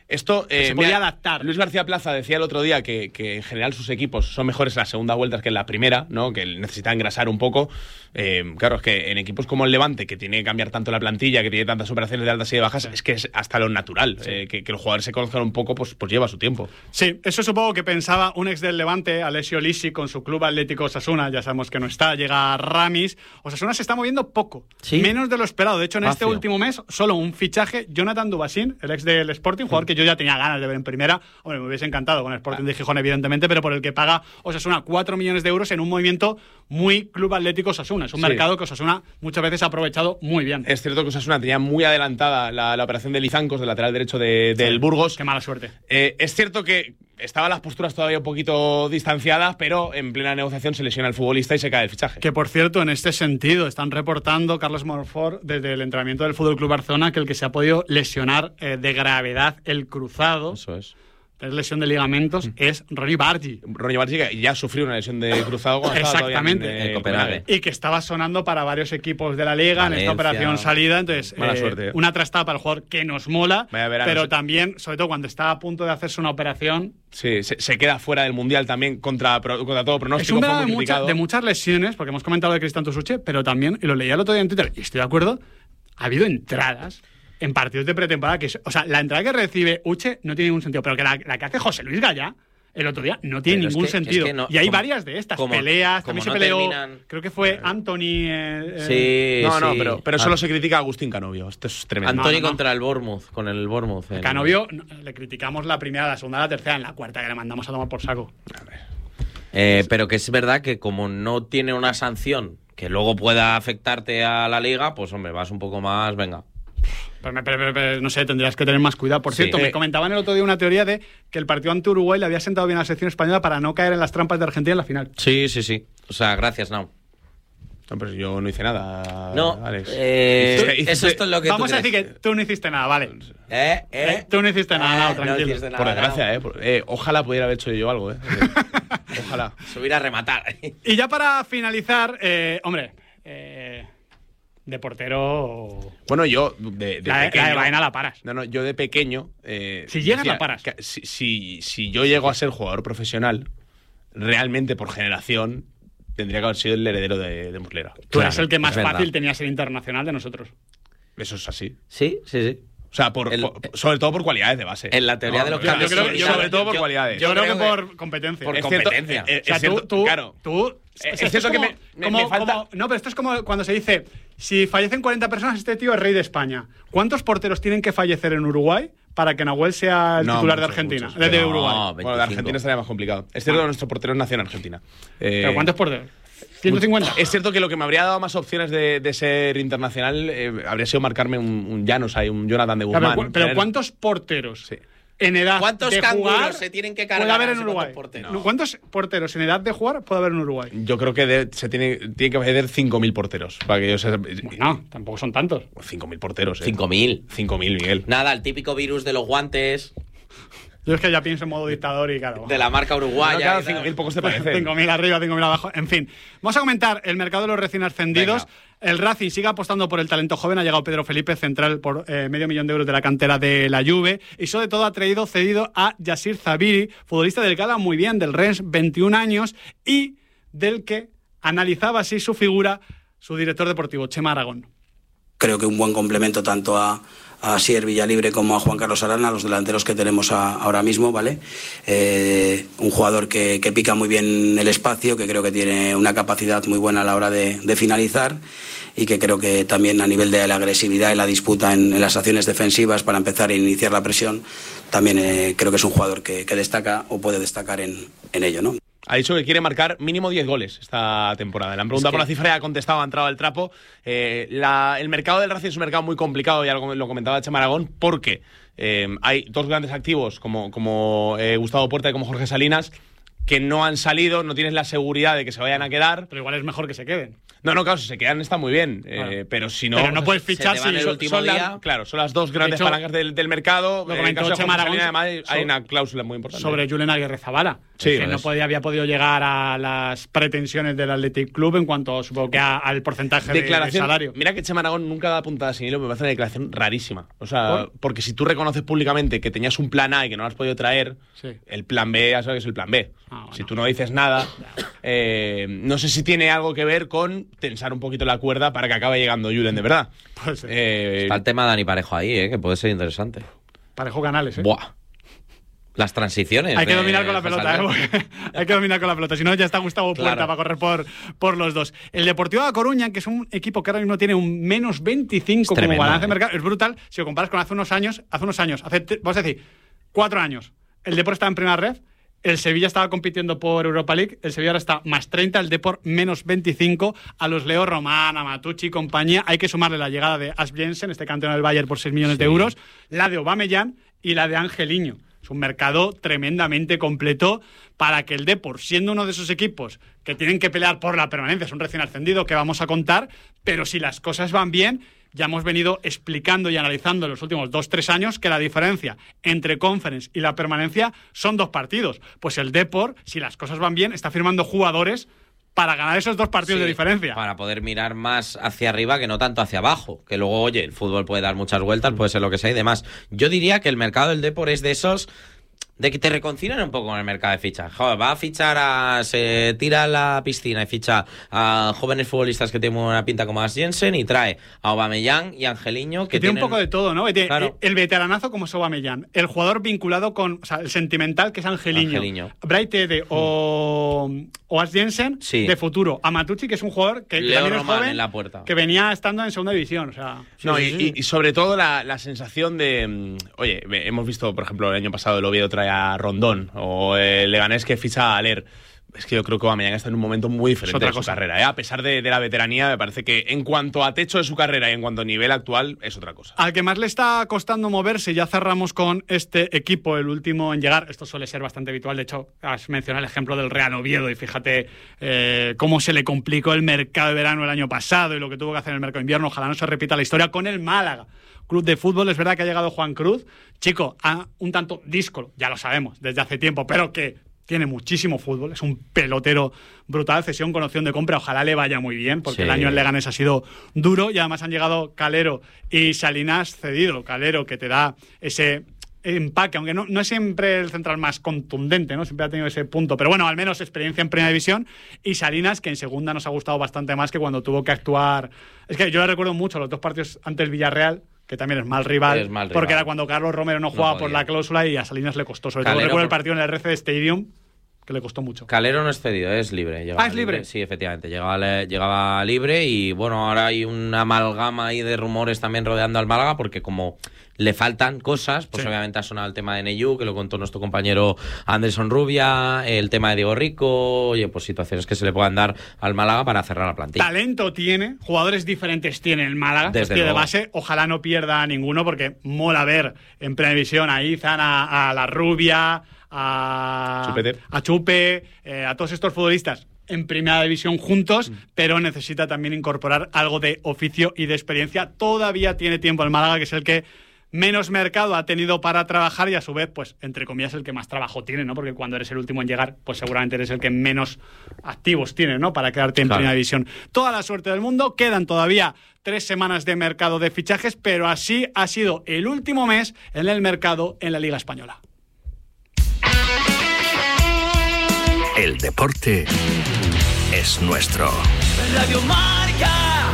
Esto se podía adaptar. Luis García Plaza decía el otro día que en general sus equipos son mejores en las segundas vueltas que en la primera, ¿no? Que necesitan engrasar un poco. Claro, es que en equipos como el Levante, que tiene que cambiar tanto la plantilla, que tiene tantas operaciones de altas y de bajas, es que es hasta lo natural. Que los jugadores se conozcan un poco, pues lleva su tiempo. Sí, eso supongo que pensaba un ex del Levante, Alessio Lisi, con su club Atlético Osasuna. Ya sabemos que no está, llega Ramis. Osasuna se está moviendo poco, menos de lo esperado. De hecho, en este último mes, solo un fichaje, Jonathan Dubasín, el ex del Sporting, jugador que yo ya tenía ganas de ver en primera. Hombre, me hubiese encantado con el Sporting de Gijón, evidentemente, pero por el que paga Osasuna 4 millones de euros en un movimiento muy Club Atlético Osasuna. Es un mercado que Osasuna muchas veces ha aprovechado muy bien. Es cierto que Osasuna tenía muy adelantada la operación de Lizancos, del lateral derecho del Burgos. Qué mala suerte. Es cierto que estaban las posturas todavía un poquito distanciadas, pero en plena negociación se lesiona el futbolista y se cae el fichaje. Que, por cierto, en este sentido, están reportando Carlos Monfort desde el entrenamiento del Fútbol Club Barcelona que el que se ha podido lesionar de gravedad el cruzado. Eso es lesión de ligamentos, es Ronny Bargi. Ronny Bargi, que ya sufrió una lesión de cruzado cuando exactamente estaba en Copenhague. Y que estaba sonando para varios equipos de la Liga Valencia, en esta operación salida. Entonces, mala suerte. Una trastada para el jugador que nos mola, pero también, sobre todo cuando está a punto de hacerse una operación. Sí, se queda fuera del Mundial también contra todo pronóstico. Es un verano de muchas lesiones, porque hemos comentado de Cristian Tusuche, pero también, y lo leía el otro día en Twitter, y estoy de acuerdo, ha habido entradas en partidos de pretemporada que, o sea, la entrada que recibe Uche no tiene ningún sentido, pero que la que hace José Luis Gallá el otro día no tiene ningún sentido. Y hay varias de estas peleas, también se peleó, creo que fue Anthony. Sí, pero solo se critica a Agustín Canovio. Esto es tremendo. Anthony contra el Bournemouth, con el Bournemouth. Canovio le criticamos la primera, la segunda, la tercera, en la cuarta que le mandamos a tomar por saco. Pero que es verdad que como no tiene una sanción que luego pueda afectarte a la liga, pues hombre, vas un poco más, venga. Pero, no sé, tendrías que tener más cuidado. Por cierto, me comentaban el otro día una teoría de que el partido ante Uruguay le había sentado bien a la selección española para no caer en las trampas de Argentina en la final. Sí. O sea, gracias, Nau. No, pero yo no hice nada, no, Alex. Eso es lo que vamos a decir que tú no hiciste nada, vale. Tú no hiciste nada, Nau, tranquilo. No hiciste nada, por desgracia, ojalá pudiera haber hecho yo algo, Ojalá. Subir a rematar. Y ya para finalizar, hombre, de portero. Bueno, yo de pequeño. La de Baena la paras. No, yo de pequeño. Si llegas, la paras. Si yo llego a ser jugador profesional, realmente por generación, tendría que haber sido el heredero de Muslera. Tú eres el que más fácil tenía ser internacional de nosotros. Eso es así. Sí. O sea, sobre todo por cualidades de base. En la teoría de los cambios. Sobre todo por cualidades. Yo creo que por competencia. Por competencia. Tú es cierto que me falta. No, pero esto es como cuando se dice: si fallecen 40 personas, este tío es rey de España. ¿Cuántos porteros tienen que fallecer en Uruguay para que Nahuel sea el titular de Argentina? Desde Uruguay. Bueno, de Argentina estaría más complicado. Es cierto que nuestro portero nació en Argentina. ¿Pero cuántos porteros? 150. Es cierto que lo que me habría dado más opciones de ser internacional habría sido marcarme un Llanos, un Jonathan de Guzmán. Pero ¿cuántos porteros en edad de jugar se tienen que cargar puede haber en Uruguay? ¿Cuántos porteros en edad de jugar puede haber en Uruguay? Yo creo que tiene que haber 5.000 porteros. Para que no, tampoco son tantos. 5.000 porteros. 5.000. 5.000, Miguel. Nada, el típico virus de los guantes. Yo es que ya pienso en modo dictador y claro. De la marca uruguaya. No, claro, 5.000 pocos te parecen. 5.000 arriba, 5.000 abajo. En fin, vamos a comentar el mercado de los recién ascendidos. Venga. El Racing sigue apostando por el talento joven. Ha llegado Pedro Felipe, central por $500,000 de la cantera de la Juve. Y sobre todo ha cedido a Yassir Zabiri, futbolista del Gala muy bien, del Rennes, 21 años, y del que analizaba así su figura su director deportivo, Chema Aragón. Creo que un buen complemento tanto a Asier Villalibre como a Juan Carlos Arana, los delanteros que tenemos ahora mismo, ¿vale? Un jugador que pica muy bien el espacio, que creo que tiene una capacidad muy buena a la hora de finalizar y que creo que también a nivel de la agresividad y la disputa en las acciones defensivas para empezar a iniciar la presión, también creo que es un jugador que destaca o puede destacar en ello, ¿no? Ha dicho que quiere marcar mínimo 10 goles esta temporada. Le han preguntado por la cifra y ha contestado, ha entrado al trapo. El mercado del Racing es un mercado muy complicado, ya lo comentaba Chema Aragón, porque hay dos grandes activos como Gustavo Puerta y como Jorge Salinas, que no han salido, no tienes la seguridad de que se vayan a quedar. Pero igual es mejor que se queden. No, claro, si se quedan está muy bien. Pero si no. Pero no puedes fichar si el último día. Claro, son las dos grandes hecho, palancas del mercado. Lo comentó Chema Aragón, además hay una cláusula muy importante. Sobre Julen Aguirrezabala. Sí, que no había podido llegar a las pretensiones del Athletic Club en cuanto, supongo que al porcentaje de salario. Mira que Chema Aragón nunca da puntada sin hilo, me parece una declaración rarísima. O sea, porque si tú reconoces públicamente que tenías un plan A y que no lo has podido traer, el plan B ya sabes que es el plan B. Bueno. Si tú no dices nada, no sé si tiene algo que ver con tensar un poquito la cuerda para que acabe llegando Julen, de verdad. Pues está el tema de Dani Parejo ahí, que puede ser interesante. Parejo Canales, Buah. Las transiciones. Hay que dominar con la pelota, Hay que dominar con la pelota. Si no, ya está Gustavo Puerta para correr por los dos. El Deportivo de A Coruña, que es un equipo que ahora mismo tiene un menos 25 como balance de mercado, es brutal. Si lo comparas con hace unos años, vamos a decir, 4 años, el Depor estaba en primera red, el Sevilla estaba compitiendo por Europa League, el Sevilla ahora está más 30, el Depor menos 25, a los Leo Román, a Matucci y compañía. Hay que sumarle la llegada de Ash Jensen, este campeón del Bayern, por 6 millones de euros, la de Aubameyang y la de Angeliño. Es un mercado tremendamente completo para que el Depor, siendo uno de esos equipos que tienen que pelear por la permanencia, es un recién ascendido que vamos a contar, pero si las cosas van bien, ya hemos venido explicando y analizando en los últimos 2-3 años que la diferencia entre Conference y la permanencia son 2 partidos. Pues el Depor, si las cosas van bien, está firmando jugadores para ganar esos 2 partidos de diferencia. Para poder mirar más hacia arriba que no tanto hacia abajo. Que luego, oye, el fútbol puede dar muchas vueltas, puede ser lo que sea y demás. Yo diría que el mercado del Depor es de esos de que te reconcilian un poco con el mercado de fichas. Joder, va a fichar se tira a la piscina y ficha a jóvenes futbolistas que tienen una pinta como Ash Jensen y trae a Aubameyang y Angeliño que tiene un poco de todo, ¿no? Claro. El veteranazo como es Aubameyang, el jugador vinculado con, o sea, el sentimental que es Angeliño. Bright Ede o Ash Jensen de futuro. A Matucci, que es un jugador que Leo también es Román joven, en la puerta. Que venía estando en segunda división, o sea. Y sobre todo la sensación de, oye, hemos visto, por ejemplo, el año pasado el Oviedo trae a Rondón o el Leganés que ficha a Aller. Es que yo creo que Aubameyang está en un momento muy diferente de su carrera. A pesar de la veteranía, me parece que en cuanto a techo de su carrera y en cuanto a nivel actual, es otra cosa. Al que más le está costando moverse, ya cerramos con este equipo, el último en llegar. Esto suele ser bastante habitual. De hecho, has mencionado el ejemplo del Real Oviedo y fíjate cómo se le complicó el mercado de verano el año pasado y lo que tuvo que hacer en el mercado de invierno. Ojalá no se repita la historia con el Málaga. Club de fútbol, es verdad que ha llegado Juan Cruz, chico, un tanto díscolo, ya lo sabemos, desde hace tiempo, pero que tiene muchísimo fútbol, es un pelotero brutal, cesión con opción de compra, ojalá le vaya muy bien, porque el año en Leganés ha sido duro y además han llegado Calero y Salinas cedido. Calero que te da ese empaque, aunque no es siempre el central más contundente, ¿no? Siempre ha tenido ese punto, pero bueno, al menos experiencia en primera división, y Salinas, que en segunda nos ha gustado bastante más que cuando tuvo que actuar. Es que yo le recuerdo mucho los 2 partidos ante el Villarreal, que también es mal rival, porque era cuando Carlos Romero no jugaba por la cláusula y a Salinas le costó. Sobre todo recuerdo el partido en el RC Stadium, que le costó mucho. Calero no es cedido, es libre. ¿Es libre? Sí, efectivamente, llegaba libre y bueno, ahora hay una amalgama ahí de rumores también rodeando al Málaga porque como le faltan cosas, pues obviamente ha sonado el tema de Neyu, que lo contó nuestro compañero Anderson Rubia, el tema de Diego Rico, oye, pues situaciones que se le puedan dar al Málaga para cerrar la plantilla. Talento tiene, jugadores diferentes tiene el Málaga, desde de base, ojalá no pierda a ninguno porque mola ver en Primera División a Izan, a la Rubia, a Chupe, a todos estos futbolistas en Primera División juntos, pero necesita también incorporar algo de oficio y de experiencia. Todavía tiene tiempo el Málaga, que es el que menos mercado ha tenido para trabajar y a su vez, pues, entre comillas, el que más trabajo tiene, ¿no? Porque cuando eres el último en llegar, pues seguramente eres el que menos activos tiene, ¿no? Para quedarte en Primera División. Toda la suerte del mundo. Quedan todavía 3 semanas de mercado de fichajes, pero así ha sido el último mes en el mercado en la Liga Española. El deporte es nuestro. Radio Marca.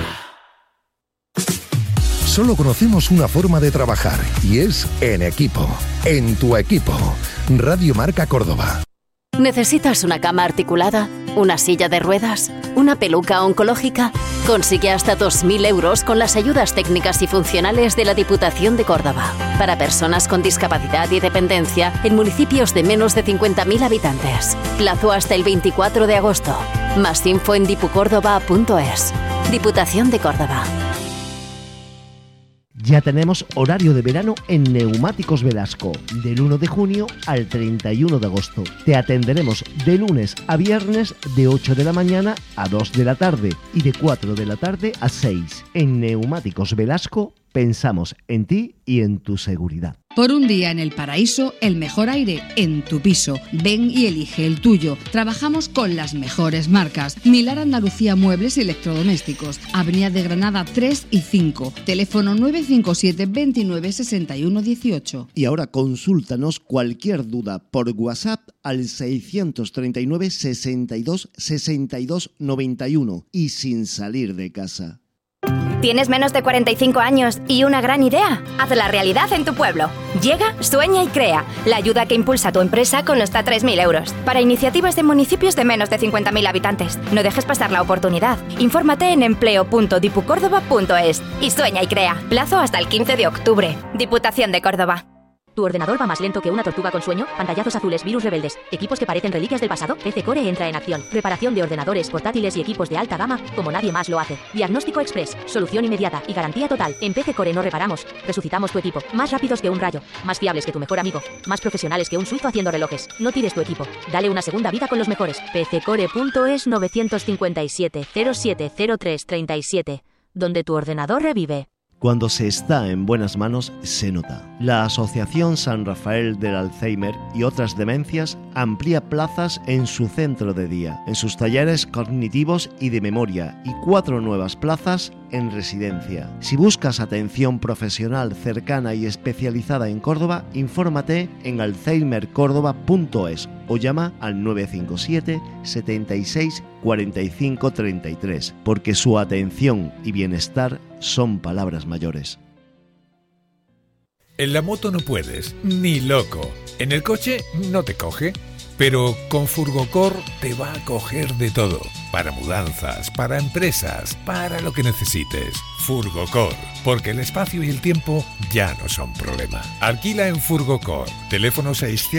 Solo conocemos una forma de trabajar y es en equipo. En tu equipo. Radio Marca Córdoba. ¿Necesitas una cama articulada? ¿Una silla de ruedas? ¿Una peluca oncológica? Consigue hasta 2.000 euros con las ayudas técnicas y funcionales de la Diputación de Córdoba. Para personas con discapacidad y dependencia en municipios de menos de 50.000 habitantes. Plazo hasta el 24 de agosto. Más info en dipucórdoba.es. Diputación de Córdoba. Ya tenemos horario de verano en Neumáticos Velasco, del 1 de junio al 31 de agosto. Te atenderemos de lunes a viernes de 8 de la mañana a 2 de la tarde y de 4 de la tarde a 6. En Neumáticos Velasco pensamos en ti y en tu seguridad. Por un día en el paraíso, el mejor aire en tu piso. Ven y elige el tuyo. Trabajamos con las mejores marcas. Milar Andalucía Muebles y Electrodomésticos. Avenida de Granada 3 y 5. Teléfono 957 29 61 18. Y ahora consúltanos cualquier duda por WhatsApp al 639 62 62 91 y sin salir de casa. ¿Tienes menos de 45 años y una gran idea? Hazla realidad en tu pueblo. Llega, sueña y crea. La ayuda que impulsa a tu empresa con hasta 3.000 euros. Para iniciativas de municipios de menos de 50.000 habitantes. No dejes pasar la oportunidad. Infórmate en empleo.dipucórdoba.es y sueña y crea. Plazo hasta el 15 de octubre. Diputación de Córdoba. ¿Tu ordenador va más lento que una tortuga con sueño? Pantallazos azules, virus rebeldes, equipos que parecen reliquias del pasado. PC Core entra en acción. Reparación de ordenadores, portátiles y equipos de alta gama como nadie más lo hace. Diagnóstico express, solución inmediata y garantía total. En PC Core no reparamos, resucitamos tu equipo. Más rápidos que un rayo, más fiables que tu mejor amigo, más profesionales que un suizo haciendo relojes. No tires tu equipo, dale una segunda vida con los mejores. PCcore.es 957 0703 37, donde tu ordenador revive. Cuando se está en buenas manos, se nota. La Asociación San Rafael del Alzheimer y otras demencias amplía plazas en su centro de día, en sus talleres cognitivos y de memoria, y 4 nuevas plazas en residencia. Si buscas atención profesional cercana y especializada en Córdoba, infórmate en alzheimercordoba.es o llama al 957 76 45 33, porque su atención y bienestar son palabras mayores. En la moto no puedes, ni loco. En el coche no te coge, pero con Furgocor te va a coger de todo. Para mudanzas, para empresas, para lo que necesites. Furgocor, porque el espacio y el tiempo ya no son problema. Alquila en Furgocor. Teléfono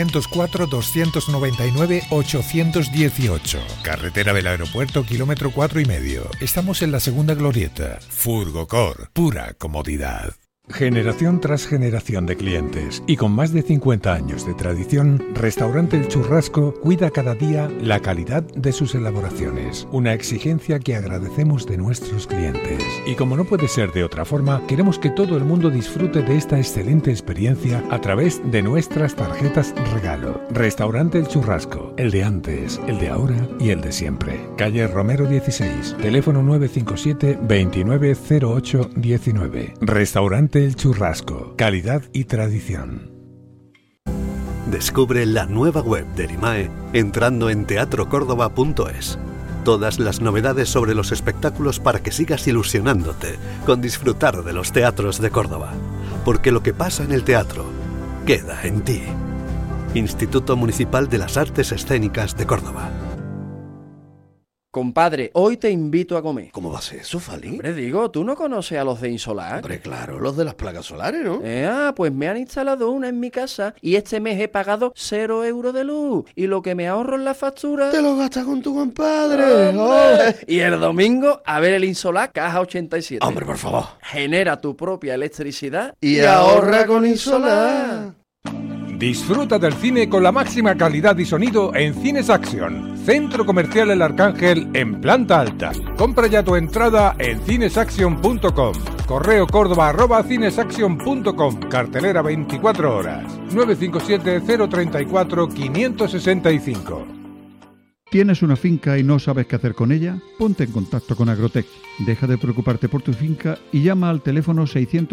604-299-818. Carretera del Aeropuerto, kilómetro 4,5. Estamos en la segunda glorieta. Furgocor, pura comodidad. Generación tras generación de clientes y con más de 50 años de tradición, Restaurante El Churrasco cuida cada día la calidad de sus elaboraciones, una exigencia que agradecemos de nuestros clientes. Y como no puede ser de otra forma, queremos que todo el mundo disfrute de esta excelente experiencia a través de nuestras tarjetas regalo. Restaurante El Churrasco, el de antes, el de ahora y el de siempre. Calle Romero 16, teléfono 957 2908 19. Restaurante El Churrasco, calidad y tradición. Descubre la nueva web de Erimae entrando en teatrocórdoba.es. Todas las novedades sobre los espectáculos para que sigas ilusionándote con disfrutar de los teatros de Córdoba. Porque lo que pasa en el teatro queda en ti. Instituto Municipal de las Artes Escénicas de Córdoba. Compadre, hoy te invito a comer. ¿Cómo va a ser eso, Fali? Hombre, digo, ¿tú no conoces a los de Insolar? Hombre, claro, los de las placas solares, ¿no? Pues me han instalado una en mi casa y este mes he pagado 0 euros de luz. Y lo que me ahorro en la factura... ¡Te lo gastas con tu compadre! ¡Oh! Y el domingo, a ver el Insolar Caja 87. Hombre, por favor. Genera tu propia electricidad y ahorra con Insolar. Disfruta del cine con la máxima calidad y sonido en Cines Action, Centro Comercial El Arcángel en planta alta. Compra ya tu entrada en cinesaction.com. Correo córdoba@cinesaction.com. Cartelera 24 horas. 957 034 565. ¿Tienes una finca y no sabes qué hacer con ella? Ponte en contacto con Agrotech. Deja de preocuparte por tu finca y llama al teléfono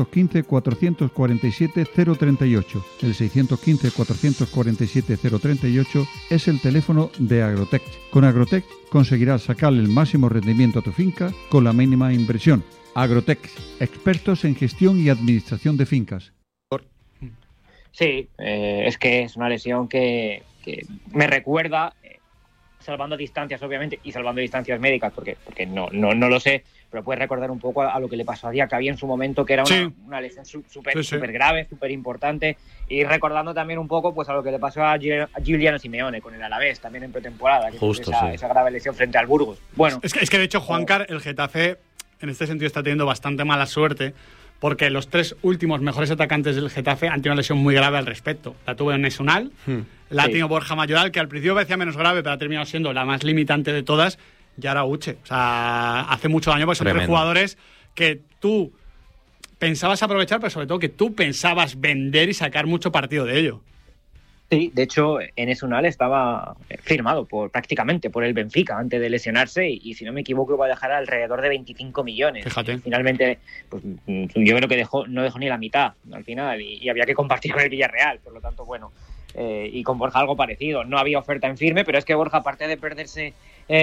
615-447-038. El 615-447-038 es el teléfono de Agrotech. Con Agrotech conseguirás sacarle el máximo rendimiento a tu finca con la mínima inversión. Agrotech, expertos en gestión y administración de fincas. Sí, es que es una lesión que me recuerda... salvando distancias, obviamente, y salvando distancias médicas, porque no lo sé, pero puedes recordar un poco a lo que le pasó a Diacabí en su momento, que era una lesión súper grave, súper importante, y recordando también un poco pues a lo que le pasó a Giuliano Simeone con el Alavés, también en pretemporada, que justo, esa grave lesión frente al Burgos. Bueno, es que de hecho, Juancar, el Getafe, en este sentido está teniendo bastante mala suerte, porque los 3 últimos mejores atacantes del Getafe han tenido una lesión muy grave al respecto. La tuvo en Nesunal, la ha tenido Borja Mayoral, que al principio parecía menos grave, pero ha terminado siendo la más limitante de todas, y ahora Uche. O sea, hace mucho daño porque son 3 jugadores que tú pensabas aprovechar, pero sobre todo que tú pensabas vender y sacar mucho partido de ello. Sí, de hecho, Enes Unal estaba firmado prácticamente por el Benfica antes de lesionarse y si no me equivoco iba a dejar alrededor de 25 millones. Fíjate. Finalmente, pues, yo creo que no dejó ni la mitad al final y había que compartir con el Villarreal, por lo tanto, bueno, y con Borja algo parecido. No había oferta en firme, pero es que Borja, aparte de perderse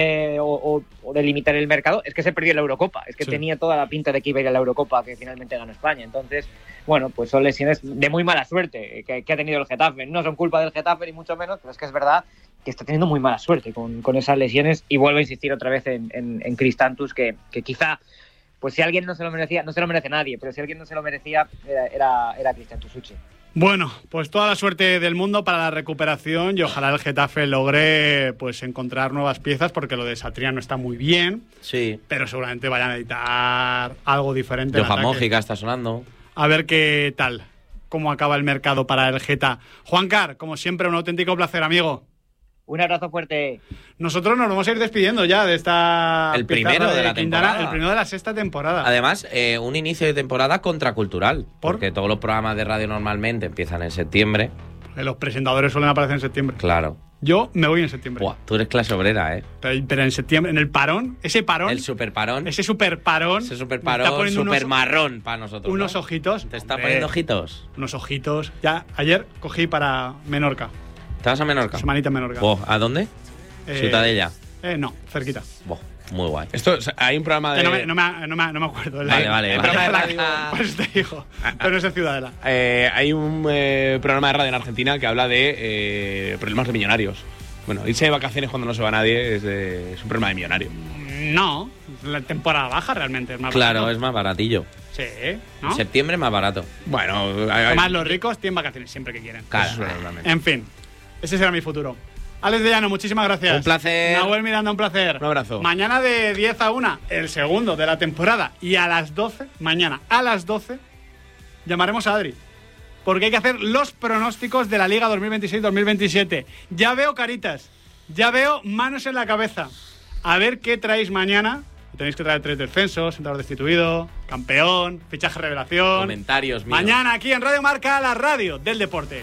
o de limitar el mercado, es que se perdió la Eurocopa. Es que tenía toda la pinta de que iba a ir a la Eurocopa que finalmente ganó España. Entonces, bueno, pues son lesiones de muy mala suerte que ha tenido el Getafe. No son culpa del Getafe ni mucho menos, pero es que es verdad que está teniendo muy mala suerte con esas lesiones y vuelvo a insistir otra vez en Cristantús, que quizá, pues si alguien no se lo merecía, no se lo merece nadie, pero si alguien no se lo merecía era Cristantús Uche. Bueno, pues toda la suerte del mundo para la recuperación y ojalá el Getafe logre pues encontrar nuevas piezas, porque lo de Satriano está muy bien, sí, pero seguramente vayan a necesitar algo diferente. Johan Mójica está sonando. A ver qué tal, cómo acaba el mercado para el Geta. Juancar, como siempre, un auténtico placer, amigo. Un abrazo fuerte. Nosotros nos vamos a ir despidiendo ya de esta... El primero de la temporada. El primero de la 6ª temporada. Además, un inicio de temporada contracultural. Porque todos los programas de radio normalmente empiezan en septiembre. Los presentadores suelen aparecer en septiembre. Claro. Yo me voy en septiembre. Buah, tú eres clase obrera, ¿eh? Pero en septiembre, en el parón, ese parón... El superparón. Ese superparón. Ese superparón, supermarrón para nosotros. Unos ojitos. ¿Te está poniendo ojitos? Unos ojitos. Ya, ayer cogí para Menorca. ¿Te vas a Menorca? Semanita en Menorca. ¿A dónde? Ciutadella. No, cerquita. Muy guay. Esto, hay un programa de... No me acuerdo. Vale. El programa de radio... Pues te digo, pero no es de Ciudadela. Hay un programa de radio en Argentina que habla de problemas de millonarios. Bueno, irse de vacaciones cuando no se va nadie es un problema de millonario. No, la temporada baja realmente es más barato. Claro, es más baratillo. Sí, ¿no? En septiembre es más barato. Bueno, además los ricos tienen vacaciones siempre que quieren. Claro. En fin, ese será mi futuro. Alex de Llano, muchísimas gracias. Un placer. Nahuel Miranda, un placer. Un abrazo. Mañana de 10 a 1, el segundo de la temporada. Y a las 12, mañana a las 12, llamaremos a Adri. Porque hay que hacer los pronósticos de la Liga 2026-2027. Ya veo caritas, ya veo manos en la cabeza. A ver qué traéis mañana. Tenéis que traer 3 descensos, entrenador destituido, campeón, fichaje revelación. Comentarios míos. Mañana aquí en Radio Marca, la radio del deporte.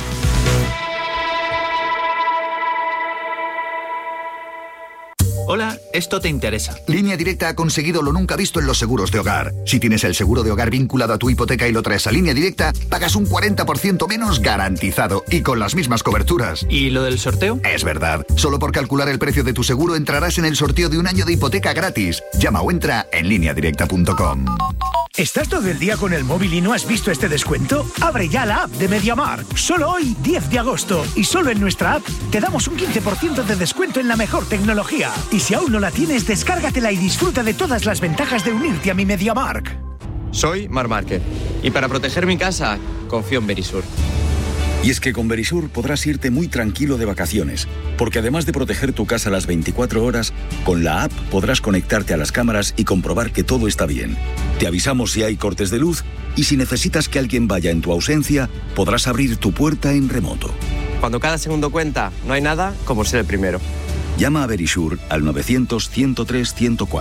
Hola, esto te interesa. Línea Directa ha conseguido lo nunca visto en los seguros de hogar. Si tienes el seguro de hogar vinculado a tu hipoteca y lo traes a Línea Directa, pagas un 40% menos garantizado y con las mismas coberturas. ¿Y lo del sorteo? Es verdad. Solo por calcular el precio de tu seguro entrarás en el sorteo de un año de hipoteca gratis. Llama o entra en lineadirecta.com. ¿Estás todo el día con el móvil y no has visto este descuento? Abre ya la app de MediaMarkt. Solo hoy, 10 de agosto. Y solo en nuestra app te damos un 15% de descuento en la mejor tecnología. Y si aún no la tienes, descárgatela y disfruta de todas las ventajas de unirte a mi MediaMarkt. Soy Marc Márquez. Y para proteger mi casa, confío en Verisur. Y es que con Verisur podrás irte muy tranquilo de vacaciones, porque además de proteger tu casa las 24 horas, con la app podrás conectarte a las cámaras y comprobar que todo está bien. Te avisamos si hay cortes de luz y si necesitas que alguien vaya en tu ausencia, podrás abrir tu puerta en remoto. Cuando cada segundo cuenta, no hay nada como ser el primero. Llama a Verisur al 900-103-104.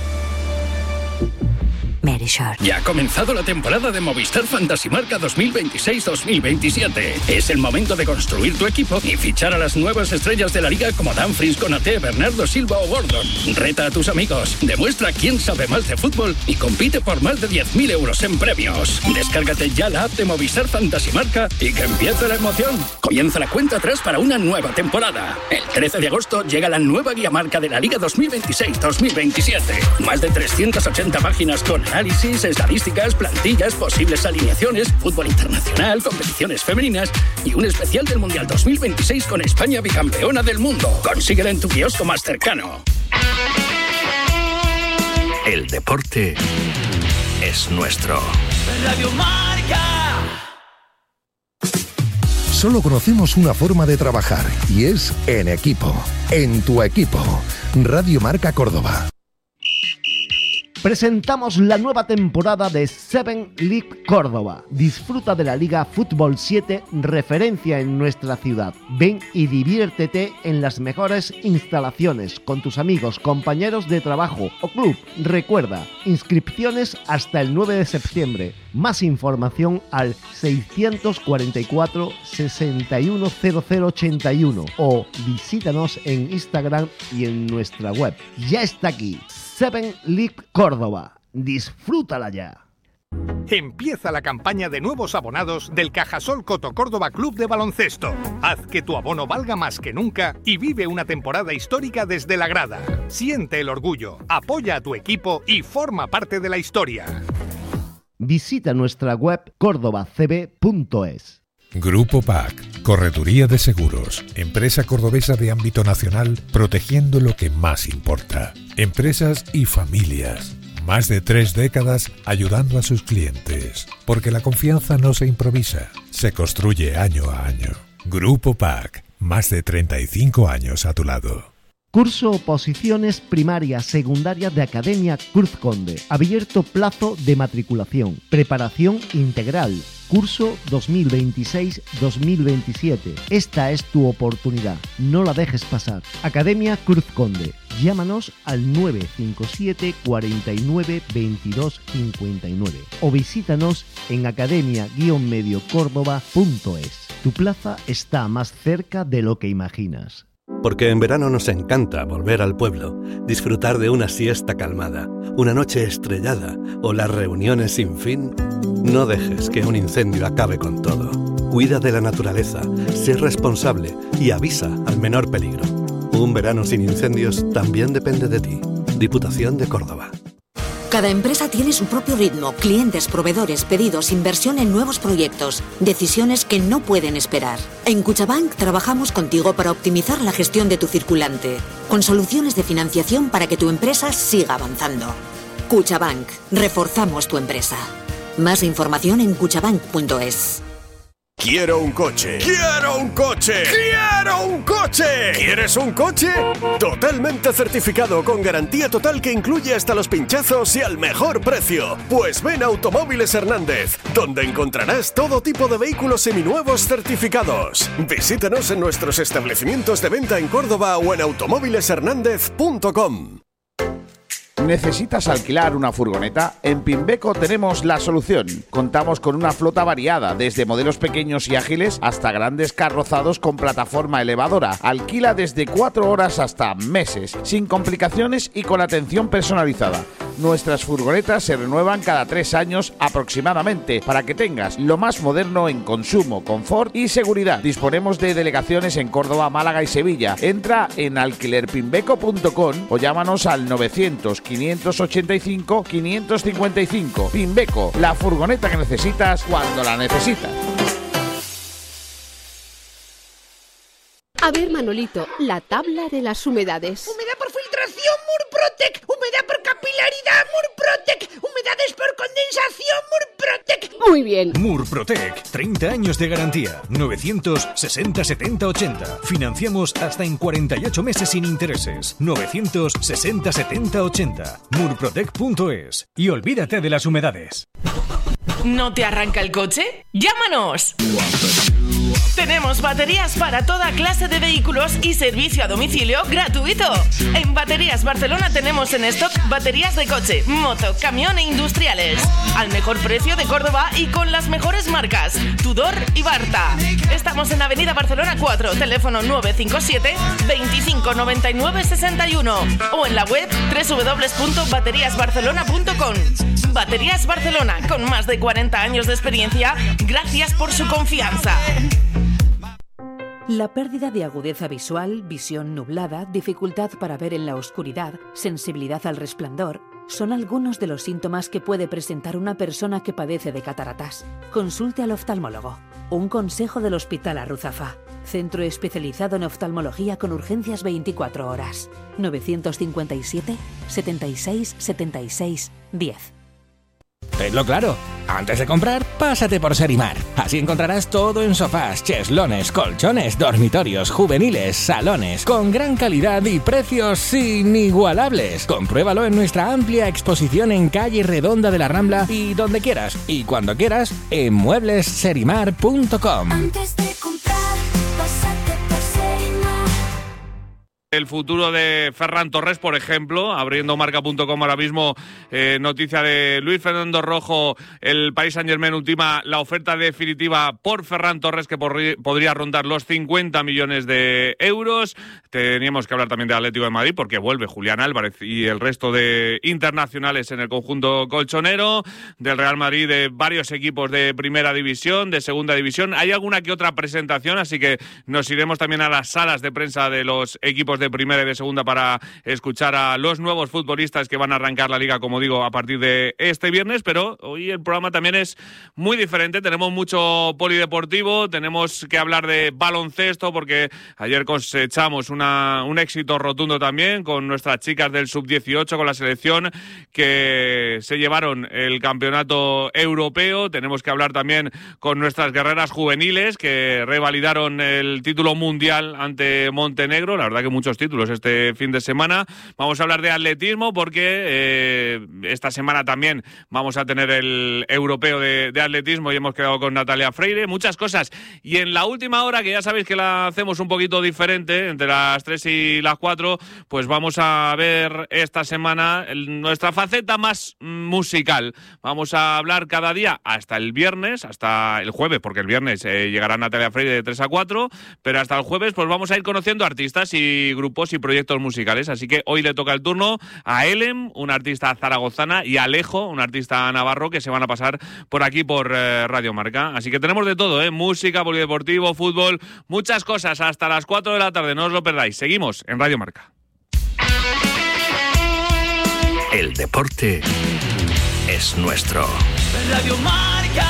Verisur. Ya ha comenzado la temporada de Movistar Fantasy Marca 2026-2027. Es el momento de construir tu equipo y fichar a las nuevas estrellas de la liga como Dumfries, Konaté, Bernardo Silva o Gordon. Reta a tus amigos, demuestra quién sabe más de fútbol y compite por más de 10.000 euros en premios. Descárgate ya la app de Movistar Fantasy Marca y que empiece la emoción. Comienza la cuenta atrás para una nueva temporada. El 13 de agosto llega la nueva guía marca de la liga 2026-2027. Más de 380 páginas con análisis, estadísticas, plantillas, posibles alineaciones, fútbol internacional, competiciones femeninas y un especial del Mundial 2026 con España bicampeona del mundo. Consíguela en tu kiosco más cercano. El deporte es nuestro. Radio Marca. Solo conocemos una forma de trabajar y es en equipo. En tu equipo. Radio Marca Córdoba. Presentamos la nueva temporada de 7 League Córdoba. Disfruta de la Liga Fútbol 7, referencia en nuestra ciudad. Ven y diviértete en las mejores instalaciones con tus amigos, compañeros de trabajo o club. Recuerda, inscripciones hasta el 9 de septiembre. Más información al 644 610081 o visítanos en Instagram y en nuestra web. Ya está aquí, 7 League Córdoba. Disfrútala ya. Empieza la campaña de nuevos abonados del Cajasol Coto Córdoba Club de Baloncesto. Haz que tu abono valga más que nunca y vive una temporada histórica desde la grada. Siente el orgullo, apoya a tu equipo y forma parte de la historia. Visita nuestra web cordobacb.es. Grupo PAC, Correduría de Seguros, empresa cordobesa de ámbito nacional, protegiendo lo que más importa. Empresas y familias. Más de 3 décadas ayudando a sus clientes. Porque la confianza no se improvisa, se construye año a año. Grupo PAC, más de 35 años a tu lado. Curso Oposiciones Primaria Secundaria de Academia Cruz Conde. Abierto plazo de matriculación. Preparación integral. Curso 2026-2027. Esta es tu oportunidad. No la dejes pasar. Academia Cruz Conde. Llámanos al 957 49 22 59 o visítanos en academia-mediocórdoba.es. Tu plaza está más cerca de lo que imaginas. Porque en verano nos encanta volver al pueblo, disfrutar de una siesta calmada, una noche estrellada o las reuniones sin fin. No dejes que un incendio acabe con todo. Cuida de la naturaleza, sé responsable y avisa al menor peligro. Un verano sin incendios también depende de ti. Diputación de Córdoba. Cada empresa tiene su propio ritmo, clientes, proveedores, pedidos, inversión en nuevos proyectos, decisiones que no pueden esperar. En Cuchabank trabajamos contigo para optimizar la gestión de tu circulante, con soluciones de financiación para que tu empresa siga avanzando. Cuchabank, reforzamos tu empresa. Más información en cuchabank.es. Quiero un coche. ¡Quiero un coche! ¡Quiero un coche! ¿Quieres un coche? Totalmente certificado con garantía total que incluye hasta los pinchazos y al mejor precio. Pues ven a Automóviles Hernández, donde encontrarás todo tipo de vehículos seminuevos certificados. Visítanos en nuestros establecimientos de venta en Córdoba o en automóvileshernandez.com. ¿Necesitas alquilar una furgoneta? En Pimbeco tenemos la solución. Contamos con una flota variada, desde modelos pequeños y ágiles hasta grandes carrozados con plataforma elevadora. Alquila desde 4 horas hasta meses, sin complicaciones y con atención personalizada. Nuestras furgonetas se renuevan cada 3 años aproximadamente, para que tengas lo más moderno en consumo, confort y seguridad. Disponemos de delegaciones en Córdoba, Málaga y Sevilla. Entra en alquilerpimbeco.com o llámanos al 900-585-555. Pimbeco, la furgoneta que necesitas cuando la necesitas. A ver, Manolito, la tabla de las humedades. Humedad por filtración, Murprotec. Humedad por capilaridad, Murprotec. Humedades por condensación, Murprotec. Muy bien. Murprotec, 30 años de garantía. 960-70-80. Financiamos hasta en 48 meses sin intereses. 960-70-80. Murprotec.es. Y olvídate de las humedades. ¿No te arranca el coche? ¡Llámanos! Tenemos baterías para toda clase de vehículos y servicio a domicilio gratuito. En Baterías Barcelona tenemos en stock baterías de coche, moto, camión e industriales. Al mejor precio de Córdoba y con las mejores marcas, Tudor y Barta. Estamos en Avenida Barcelona 4, teléfono 957 25 99 61 o en la web www.bateriasbarcelona.com. Baterías Barcelona, con más de 40 años de experiencia, gracias por su confianza. La pérdida de agudeza visual, visión nublada, dificultad para ver en la oscuridad, sensibilidad al resplandor, son algunos de los síntomas que puede presentar una persona que padece de cataratas. Consulte al oftalmólogo. Un consejo del Hospital Arruzafa. Centro especializado en oftalmología con urgencias 24 horas. 957 76 76 10. Tenlo claro, Antes de comprar, pásate por Serimar. Así encontrarás todo en sofás, cheslaones, colchones, dormitorios, juveniles, salones, con gran calidad y precios inigualables. Compruébalo en nuestra amplia exposición en calle Redonda de la Rambla y donde quieras y cuando quieras en mueblesserimar.com. Antes de comprar, pásate por Serimar. El futuro de Ferran Torres, por ejemplo, abriendo marca.com ahora mismo, noticia de Luis Fernando Rojo, el Paris Saint-Germain ultima la oferta definitiva por Ferran Torres, que podría rondar los 50 millones de euros. Teníamos que hablar también de Atlético de Madrid, porque vuelve Julián Álvarez y el resto de internacionales en el conjunto colchonero, del Real Madrid, de varios equipos de primera división, de segunda división. Hay alguna que otra presentación, así que nos iremos también a las salas de prensa de los equipos de primera y de segunda para escuchar a los nuevos futbolistas que van a arrancar la liga, como digo, a partir de este viernes. Pero hoy el programa también es muy diferente. Tenemos mucho polideportivo, tenemos que hablar de baloncesto, porque ayer cosechamos un éxito rotundo también con nuestras chicas del sub-18, con la selección, que se llevaron el campeonato europeo. Tenemos que hablar también con nuestras guerreras juveniles, que revalidaron el título mundial ante Montenegro. La verdad que muchos títulos este fin de semana. Vamos a hablar de atletismo, porque esta semana también vamos a tener el europeo de atletismo y hemos quedado con Natalia Freire. Muchas cosas. Y en la última hora, que ya sabéis que la hacemos un poquito diferente, entre las 3 y las 4, pues vamos a ver esta semana nuestra faceta más musical. Vamos a hablar cada día hasta el viernes, hasta el jueves, porque el viernes llegará Natalia Freire de 3 a 4, pero hasta el jueves pues vamos a ir conociendo artistas y grupos y proyectos musicales. Así que hoy le toca el turno a Elem, una artista zaragozana, y a Alejo, un artista navarro, que se van a pasar por aquí por Radio Marca. Así que tenemos de todo, música, polideportivo, fútbol, muchas cosas hasta las 4 de la tarde, no os lo perdáis. Seguimos en Radio Marca. El deporte es nuestro. Radio Marca.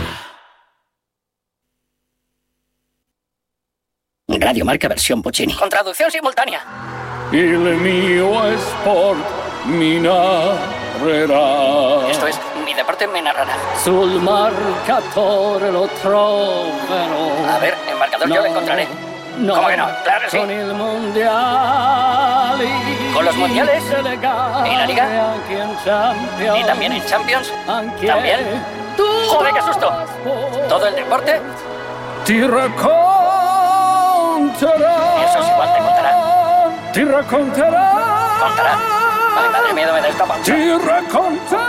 Radio Marca versión Puccini. Con traducción simultánea. Il mio sport mi narrerà. Esto es, mi deporte me narrará. Sul marcatore lo troverò. A ver, el marcador yo lo encontraré. No, ¿cómo que no? Claro que sí. Con el mundial. Con los mundiales. ¿Y la liga? ¿Y también en Champions? ¿También? ¡Joder, qué susto! ¿Todo el deporte? Ti racconterà. Eso es igual, te contará. Ti racconterà. ¿Contará? Ay, madre mía, me da esta pancha. Ti racconterà.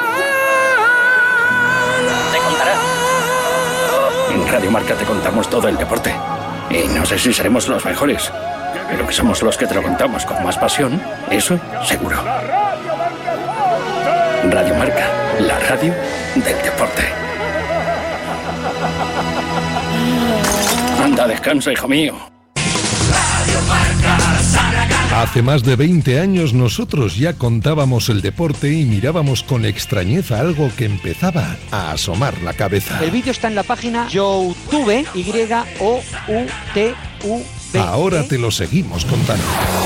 ¿Te contará? En Radio Marca te contamos todo el deporte. Y no sé si seremos los mejores, pero que somos los que te lo contamos con más pasión, eso seguro. Radio Marca, la radio del deporte. Anda, descansa, hijo mío. Hace más de 20 años nosotros ya contábamos el deporte y mirábamos con extrañeza algo que empezaba a asomar la cabeza. El vídeo está en la página YouTube, YOUTV. Ahora te lo seguimos contando.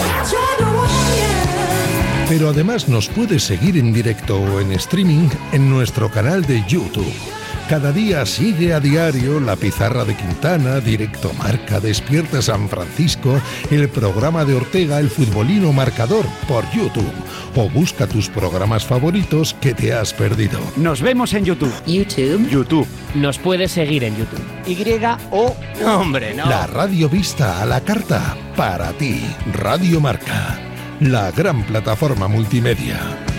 Pero además nos puedes seguir en directo o en streaming en nuestro canal de YouTube. Cada día sigue a diario La Pizarra de Quintana, Directo Marca, Despierta San Francisco, el programa de Ortega, El Futbolino Marcador, por YouTube. O busca tus programas favoritos que te has perdido. Nos vemos en YouTube. YouTube. Nos puedes seguir en YouTube. ¡Hombre, no! La radio vista a la carta, para ti. Radio Marca, la gran plataforma multimedia.